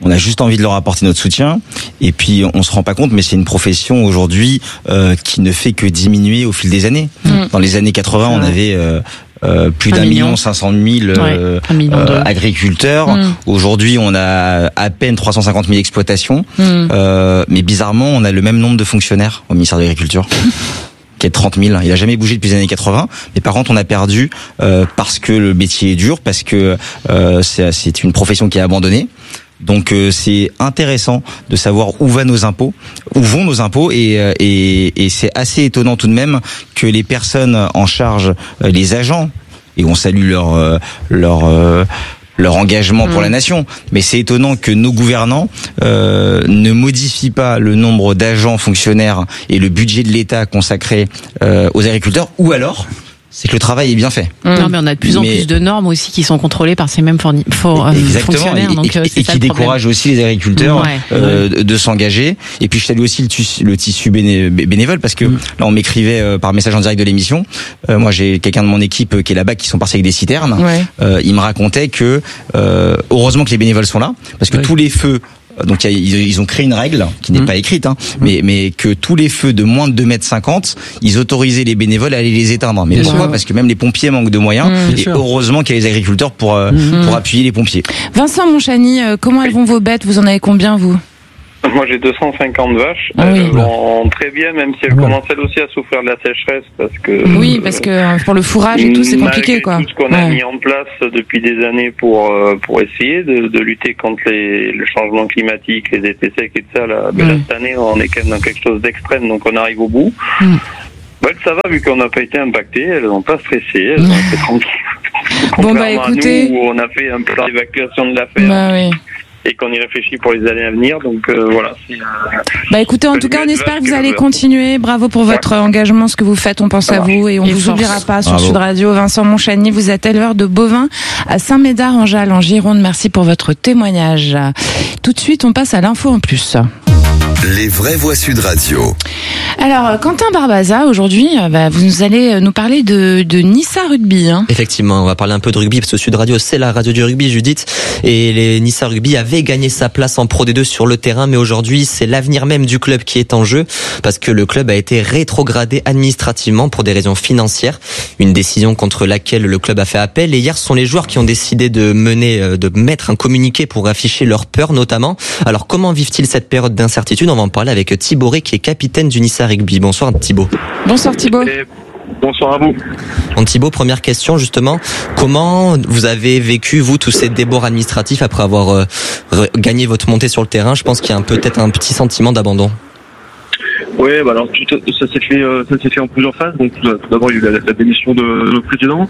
S4: On a juste envie de leur apporter notre soutien. Et puis, on se rend pas compte, mais c'est une profession aujourd'hui euh, qui ne fait que diminuer au fil des années. Mmh. Dans les années quatre-vingts, on avait euh, euh, plus d'un million cinq cent mille euh, ouais, euh, agriculteurs. Mmh. Aujourd'hui, on a à peine trois cent cinquante mille exploitations. Mmh. Euh, mais bizarrement, on a le même nombre de fonctionnaires au ministère de l'Agriculture. Qui est de trente mille. Il a jamais bougé depuis les années quatre-vingts. Mais par contre, on a perdu euh, parce que le métier est dur, parce que euh, c'est, c'est une profession qui est abandonnée. Donc euh, c'est intéressant de savoir où va nos impôts, où vont nos impôts, et, et, et c'est assez étonnant tout de même que les personnes en charge, les agents, et on salue leur euh, leur euh, leur engagement pour mmh. la nation. Mais c'est étonnant que nos gouvernants euh, ne modifient pas le nombre d'agents fonctionnaires et le budget de l'État consacré euh, aux agriculteurs, ou alors c'est que le travail est bien fait.
S3: Non, mais on a de plus en mais... plus de normes aussi qui sont contrôlées par ces mêmes fourni... for... fonctionnaires.
S4: Et,
S3: donc,
S4: et,
S3: c'est
S4: et
S3: ça
S4: qui découragent aussi les agriculteurs ouais. Euh, ouais. de s'engager. Et puis je salue aussi le, tissu, le tissu béné... bénévole, parce que mmh. là on m'écrivait euh, par message en direct de l'émission. Euh, moi j'ai quelqu'un de mon équipe euh, qui est là-bas, qui sont partis avec des citernes. Ouais. Euh, il me racontait que euh, heureusement que les bénévoles sont là, parce que ouais. tous les feux. Donc ils ont créé une règle qui n'est mmh. pas écrite, hein, mmh. mais mais que tous les feux de moins de deux mètres cinquante, ils autorisaient les bénévoles à aller les éteindre. Mais bien pourquoi sûr. Parce que même les pompiers manquent de moyens, mmh. et heureusement qu'il y a les agriculteurs pour mmh. pour appuyer les pompiers.
S2: Vincent Montchany, comment elles vont vos bêtes? Vous en avez combien, vous?
S12: Moi, j'ai deux cent cinquante vaches.
S2: Ah oui.
S12: Elles vont très bien, même si elles ouais. commencent elles aussi à souffrir de la sécheresse, parce que.
S2: Oui, parce que pour le fourrage et tout, c'est compliqué, quoi.
S12: Tout ce qu'on ouais. a mis en place depuis des années pour pour essayer de, de lutter contre les, le changement climatique, les effets secs et tout ça. Là, ben, mmh. là, cette année, on est quand même dans quelque chose d'extrême, donc on arrive au bout. Mmh. Bah, ça va, vu qu'on n'a pas été impacté, elles n'ont pas stressé, elles ont été tranquilles.
S2: Bon, bah, écoutez.
S12: À nous, où on a fait un plan d'évacuation de l'affaire.
S2: Bah, oui.
S12: Et qu'on y réfléchit pour les années à venir, donc euh, voilà. C'est, euh,
S2: bah écoutez, en tout cas, on espère que vous allez continuer. Bravo pour votre ouais. engagement, ce que vous faites. On pense Ça à marche. vous et on et vous force. oubliera pas sur Sud Radio. Vincent Montchany, vous êtes éleveur de bovins à Saint-Médard-en-Jalles, en Gironde. Merci pour votre témoignage. Tout de suite, on passe à l'info en plus.
S5: Les vraies voix Sud Radio.
S2: Alors, Quentin Barbaza, aujourd'hui, bah, vous allez nous parler de, de Nissa Rugby. Hein.
S13: Effectivement, on va parler un peu de rugby, parce que Sud Radio, c'est la radio du rugby, Judith. Et les Nissa Rugby avaient gagné sa place en Pro D deux sur le terrain, mais aujourd'hui, c'est l'avenir même du club qui est en jeu, parce que le club a été rétrogradé administrativement pour des raisons financières. Une décision contre laquelle le club a fait appel. Et hier, ce sont les joueurs qui ont décidé de mener, de mettre un communiqué pour afficher leur peur, notamment. Alors, comment vivent-ils cette période d'incertitude? On va en parler avec Thibaut Ré, qui est capitaine du Nissa Rugby. Bonsoir Thibaut.
S2: Bonsoir Thibaut.
S12: Et bonsoir à vous.
S13: Bon, Thibaut, première question justement, comment vous avez vécu vous tous ces débords administratifs après avoir euh, gagné votre montée sur le terrain? Je pense qu'il y a un, peut-être un petit sentiment d'abandon.
S14: Oui, bah alors tout, ça s'est fait, euh, ça s'est fait en plusieurs phases. Donc tout d'abord il y a eu la, la démission de, de notre président.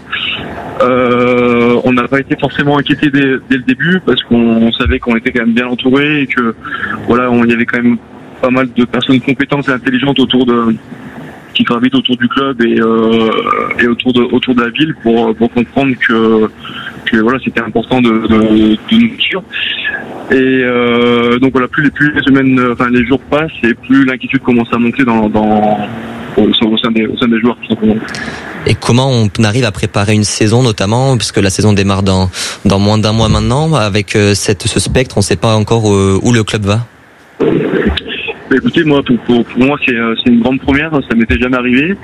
S14: Euh, on n'a pas été forcément inquiété dès, dès le début, parce qu'on savait qu'on était quand même bien entouré et que voilà, on, il y avait quand même pas mal de personnes compétentes et intelligentes autour de qui gravitent autour du club et euh, et autour de autour de la ville pour pour comprendre que que voilà, c'était important de de, de nous suivre. Et euh, donc voilà, plus les plus les semaines, enfin les jours passent et plus l'inquiétude commence à monter dans dans au, au sein des au sein des joueurs tout simplement.
S13: Et comment on arrive à préparer une saison, notamment puisque la saison démarre dans dans moins d'un mois maintenant, avec cette ce spectre, on ne sait pas encore où, où le club va.
S14: Écoutez, moi, pour, pour, pour moi, c'est, c'est une grande première. Ça m'était jamais arrivé.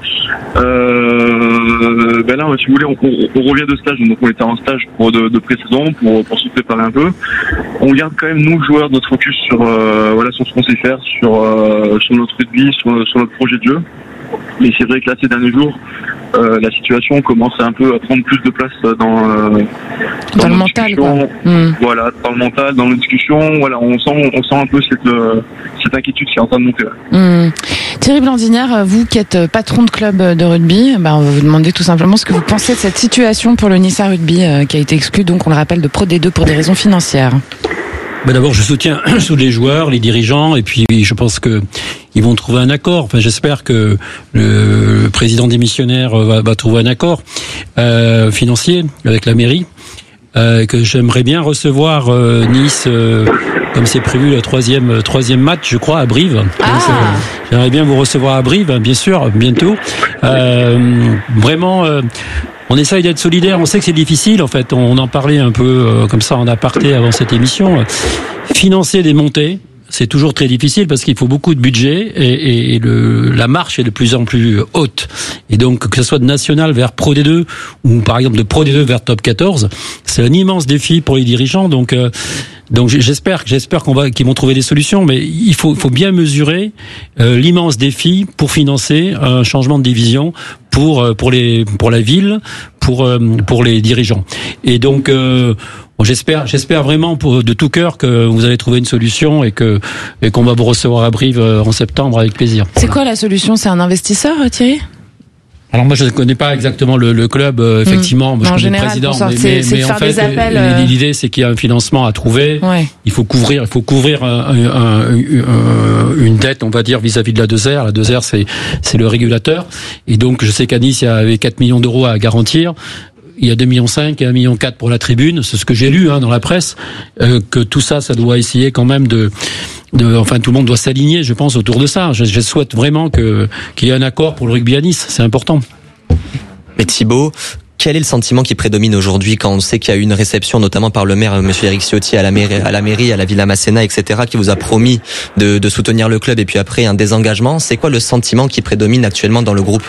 S14: Euh, ben là, si vous voulez, on, on, on revient de stage. Donc, on était en stage pour de, de pré-saison pour, pour se préparer un peu. On garde quand même nous, joueurs, notre focus sur euh, voilà sur ce qu'on sait faire, sur euh, sur notre rugby, sur, sur notre projet de jeu. Mais c'est vrai que là, ces derniers jours, euh, la situation commence un peu à prendre plus de place dans euh,
S2: dans, dans le mental, quoi. Mmh.
S14: Voilà, dans le mental, dans nos discussions. Voilà, on sent on sent un peu cette euh, cette inquiétude qui est en train de monter.
S2: Mmh. Thierry Blandinière, vous qui êtes patron de club de rugby, bah on va vous demander tout simplement ce que vous pensez de cette situation pour le Nissa Rugby euh, qui a été exclu, donc on le rappelle, de Pro D deux pour des raisons financières.
S1: Ben d'abord, je soutiens tous les joueurs, les dirigeants, et puis je pense que ils vont trouver un accord. Enfin, j'espère que le président démissionnaire va, va trouver un accord euh, financier avec la mairie. Euh, que j'aimerais bien recevoir euh, Nice, euh, comme c'est prévu le troisième troisième match, je crois, à Brive.
S2: Ah.
S1: J'aimerais bien vous recevoir à Brive, bien sûr, bientôt. Euh, vraiment. Euh, On essaye d'être solidaire. On sait que c'est difficile. En fait, on en parlait un peu euh, comme ça en aparté avant cette émission. financer des montées, c'est toujours très difficile parce qu'il faut beaucoup de budget et, et, et le, la marche est de plus en plus haute. Et donc, que ce soit de national vers Pro D deux ou par exemple de Pro D deux vers Top quatorze, c'est un immense défi pour les dirigeants. Donc, euh, donc j'espère, j'espère qu'on va, qu'ils vont trouver des solutions, mais il faut, faut bien mesurer euh, l'immense défi pour financer un changement de division pour pour les pour la ville, pour euh, pour les dirigeants. Et donc euh, bon, j'espère j'espère vraiment pour, de tout cœur que vous allez trouver une solution et que et qu'on va vous recevoir à Brive en septembre avec plaisir.
S2: C'est quoi la solution? C'est un investisseur, Thierry?
S1: Alors moi je ne connais pas exactement le, le club, euh, effectivement, mmh. je
S2: en
S1: connais
S2: général,
S1: le président,
S2: ça,
S1: mais,
S2: c'est,
S1: mais,
S2: c'est
S1: mais en fait
S2: appels,
S1: euh... l'idée c'est qu'il y a un financement à trouver.
S2: Ouais.
S1: Il faut couvrir, il faut couvrir un, un, un, une dette, on va dire, vis-à-vis de la deux R. La deux R c'est c'est le régulateur, et donc je sais qu'à Nice il y avait quatre millions d'euros à garantir. Il y a deux virgule cinq millions et un virgule quatre million pour la tribune, c'est ce que j'ai lu hein, dans la presse, euh, que tout ça, ça doit essayer quand même de, de, enfin tout le monde doit s'aligner, je pense, autour de ça. Je, je souhaite vraiment que qu'il y ait un accord pour le rugby à Nice, c'est important.
S13: Mais Thibaut, quel est le sentiment qui prédomine aujourd'hui quand on sait qu'il y a eu une réception, notamment par le maire, monsieur Éric Ciotti, à la mairie, à la mairie, à la Villa Masséna, et cetera, qui vous a promis de, de soutenir le club et puis après un désengagement. C'est quoi le sentiment qui prédomine actuellement dans le groupe?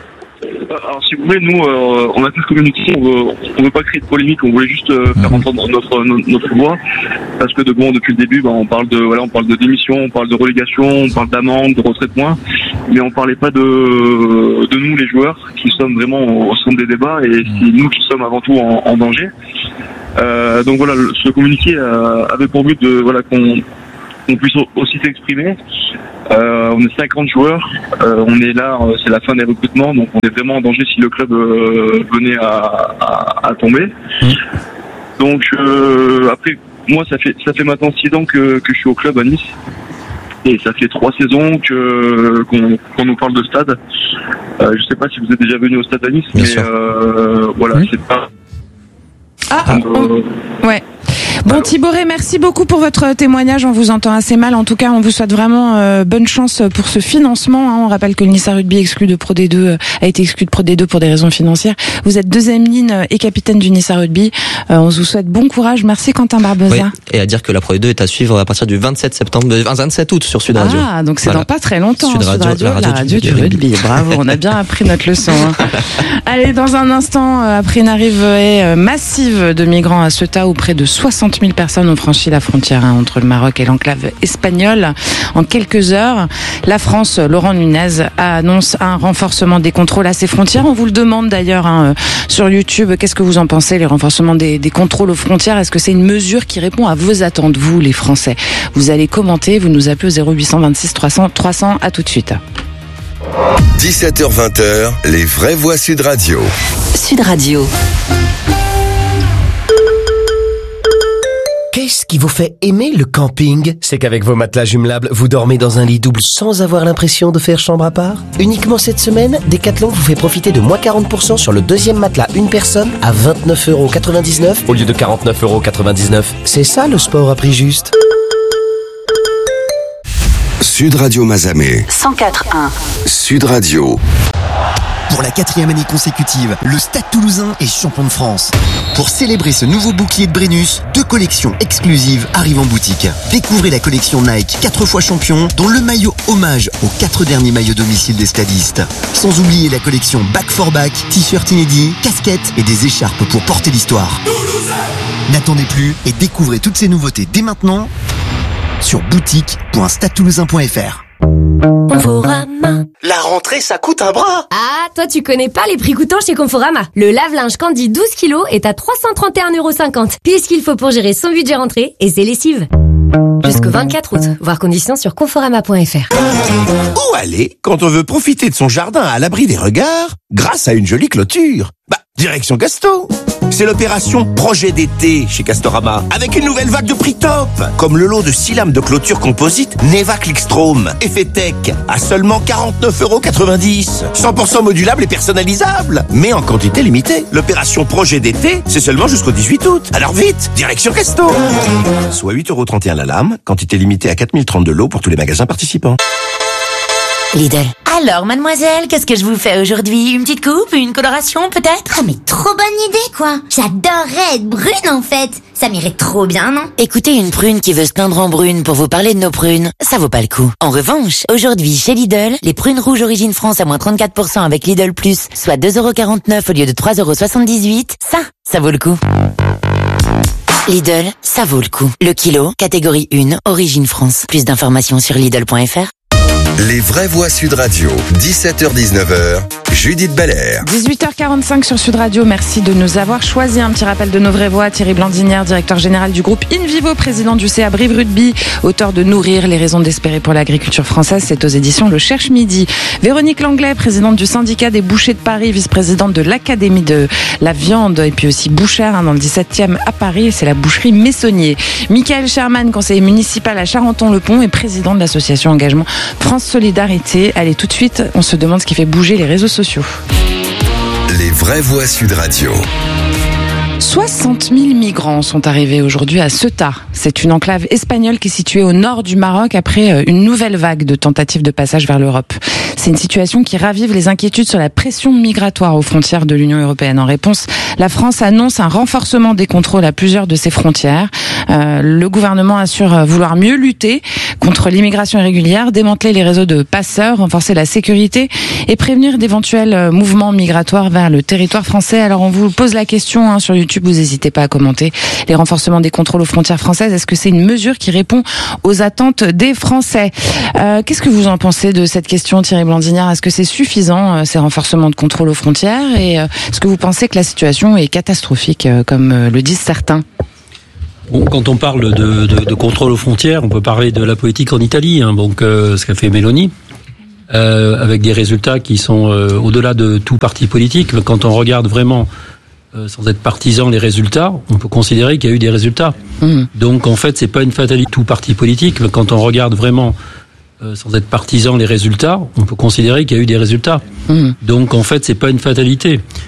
S14: Alors si vous voulez, nous, euh, on a tous communiqué, on veut, on veut pas créer de polémique, on voulait juste euh, faire entendre notre, notre notre voix, parce que de bon depuis le début, bah, on parle de voilà, on parle de démission, on parle de relégation, on parle d'amende, de retrait de points, mais on parlait pas de de nous les joueurs qui sommes vraiment au centre des débats et c'est nous qui sommes avant tout en, en danger. Euh, donc voilà, ce communiqué euh, avait pour but de voilà qu'on qu'on puisse aussi s'exprimer. Euh, on est cinquante joueurs, euh, on est là, c'est la fin des recrutements, donc on est vraiment en danger si le club euh, venait à, à, à tomber. Mmh. Donc euh, après, moi ça fait ça fait maintenant six ans que, que je suis au club à Nice, et ça fait trois saisons que qu'on, qu'on nous parle de stade. Euh, je sais pas si vous êtes déjà venu au stade à Nice, Bien mais euh, voilà, mmh. c'est pas.
S2: Ah, on... ouais. Bon Thibaut Rey, merci beaucoup pour votre témoignage. On vous entend assez mal. En tout cas, on vous souhaite vraiment euh, bonne chance pour ce financement. Hein. On rappelle que le Nice Rugby exclu de Pro D deux euh, a été exclu de Pro D deux pour des raisons financières. Vous êtes deuxième ligne et capitaine du Nice Rugby. Euh, on vous souhaite bon courage. Merci Quentin Barbosa.
S13: Oui, et à dire que la Pro D deux est à suivre à partir du vingt-sept septembre, vingt-sept août sur Sud Radio.
S2: Ah, donc c'est
S13: voilà.
S2: dans pas très longtemps.
S13: Sud Radio,
S2: Sud Radio,
S13: la radio,
S2: la radio
S13: du,
S2: du, du rugby. rugby. Bravo, on a bien appris notre leçon. Hein. Allez, dans un instant, après une arrivée massive de migrants à Ceuta où près de soixante mille personnes ont franchi la frontière hein, entre le Maroc et l'enclave espagnole. En quelques heures, la France, Laurent Nunez, annonce un renforcement des contrôles à ses frontières. On vous le demande d'ailleurs hein, sur YouTube. Qu'est-ce que vous en pensez, les renforcements des, des contrôles aux frontières? Est-ce que c'est une mesure qui répond à vos attentes, vous, les Français? Vous allez commenter, vous nous appelez au zéro huit vingt-six trois cents trois cents. À tout de suite.
S5: dix-sept heures vingt, les vraies voix Sud Radio.
S9: Sud Radio.
S21: Qu'est-ce qui vous fait aimer le camping? C'est qu'avec vos matelas jumelables, vous dormez dans un lit double sans avoir l'impression de faire chambre à part. Uniquement cette semaine, Decathlon vous fait profiter de moins quarante pour cent sur le deuxième matelas une personne à vingt-neuf euros quatre-vingt-dix-neuf au lieu de quarante-neuf euros quatre-vingt-dix-neuf. C'est ça le sport à prix juste.
S5: Sud Radio Mazamet.
S9: cent quatre virgule un.
S5: Sud Radio.
S15: Pour la quatrième année consécutive, le Stade Toulousain est champion de France. Pour célébrer ce nouveau bouclier de Brennus, deux collections exclusives arrivent en boutique. Découvrez la collection Nike quatre fois champion, dont le maillot hommage aux quatre derniers maillots domicile des stadistes. Sans oublier la collection Back for Back, t-shirt inédits, casquettes et des écharpes pour porter l'histoire. Toulousain. N'attendez plus et découvrez toutes ces nouveautés dès maintenant sur boutique point stade toulousain point f r.
S21: Conforama. La rentrée, ça coûte un bras.
S16: Ah, toi tu connais pas les prix coûtants chez Conforama. Le lave-linge Candy douze kilos est à trois cent trente et un euros cinquante. Puis ce qu'il faut pour gérer son budget rentrée et ses lessives. Jusqu'au vingt-quatre août. Voir conditions sur conforama point f r.
S19: Où aller quand on veut profiter de son jardin à l'abri des regards grâce à une jolie clôture? Bah, direction Casto. C'est l'opération Projet d'été chez Castorama, avec une nouvelle vague de prix top, comme le lot de six lames de clôture composite Neva Clickstrom, effet tech, à seulement quarante-neuf euros quatre-vingt-dix. cent pour cent modulable et personnalisable, mais en quantité limitée. L'opération Projet d'été, c'est seulement jusqu'au dix-huit août. Alors vite, direction Casto. Soit huit euros trente et un la lame, quantité limitée à quatre mille trente-deux lots pour tous les magasins participants.
S6: Lidl. Alors, mademoiselle, qu'est-ce que je vous fais aujourd'hui? Une petite coupe? Une coloration, peut-être?
S17: Ah, mais trop bonne idée, quoi. J'adorerais être brune, en fait. Ça m'irait trop bien, non?
S6: Écoutez une prune qui veut se teindre en brune pour vous parler de nos prunes, ça vaut pas le coup. En revanche, aujourd'hui, chez Lidl, les prunes rouges Origine France à moins trente-quatre pour cent avec Lidl Plus, soit deux euros quarante-neuf au lieu de trois euros soixante-dix-huit, ça, ça vaut le coup. Lidl, ça vaut le coup. Le kilo, catégorie un, Origine France. Plus d'informations sur Lidl point F R.
S5: Les vraies voix Sud Radio, dix-sept heures dix-neuf heures, Judith Belair.
S2: dix-huit heures quarante-cinq sur Sud Radio, merci de nous avoir choisi. Un petit rappel de nos vraies voix. Thierry Blandinière, directeur général du groupe InVivo, président du C A Brive Rugby, auteur de Nourrir, les raisons d'espérer pour l'agriculture française, c'est aux éditions Le Cherche Midi. Véronique Langlais, présidente du syndicat des bouchers de Paris, vice-présidente de l'Académie de la viande et puis aussi bouchère hein, dans le dix-septième à Paris, c'est la boucherie Messonnier. Michael Sherman, conseiller municipal à Charenton-le-Pont et président de l'association Engagement France Solidarité. Allez, tout de suite, on se demande ce qui fait bouger les réseaux sociaux.
S5: Les vraies voix Sud Radio.
S2: soixante mille migrants sont arrivés aujourd'hui à Ceuta. C'est une enclave espagnole qui est située au nord du Maroc après une nouvelle vague de tentatives de passage vers l'Europe. C'est une situation qui ravive les inquiétudes sur la pression migratoire aux frontières de l'Union européenne. En réponse, la France annonce un renforcement des contrôles à plusieurs de ses frontières. Euh, le gouvernement assure vouloir mieux lutter contre l'immigration irrégulière, démanteler les réseaux de passeurs, renforcer la sécurité et prévenir d'éventuels mouvements migratoires vers le territoire français. Alors on vous pose la question hein, sur YouTube, vous n'hésitez pas à commenter. Les renforcements des contrôles aux frontières françaises, est-ce que c'est une mesure qui répond aux attentes des Français? euh, Qu'est-ce que vous en pensez de cette question, Thierry Blandinière? Est-ce que c'est suffisant, euh, ces renforcements de contrôle aux frontières? Et euh, est-ce que vous pensez que la situation est catastrophique, euh, comme euh, le disent certains?
S1: Bon, quand on parle de, de, de contrôle aux frontières, on peut parler de la politique en Italie, hein, donc euh, ce qu'a fait Meloni, euh, avec des résultats qui sont euh, au-delà de tout parti politique. Mais quand on regarde vraiment, euh, sans être partisan, les résultats, on peut considérer qu'il y a eu des résultats. Mmh. Donc en fait, c'est pas une fatalité tout parti politique. Mais quand on regarde vraiment, euh, sans être partisan, les résultats, on peut considérer qu'il y a eu des résultats. Mmh. Donc en fait, c'est pas une fatalité.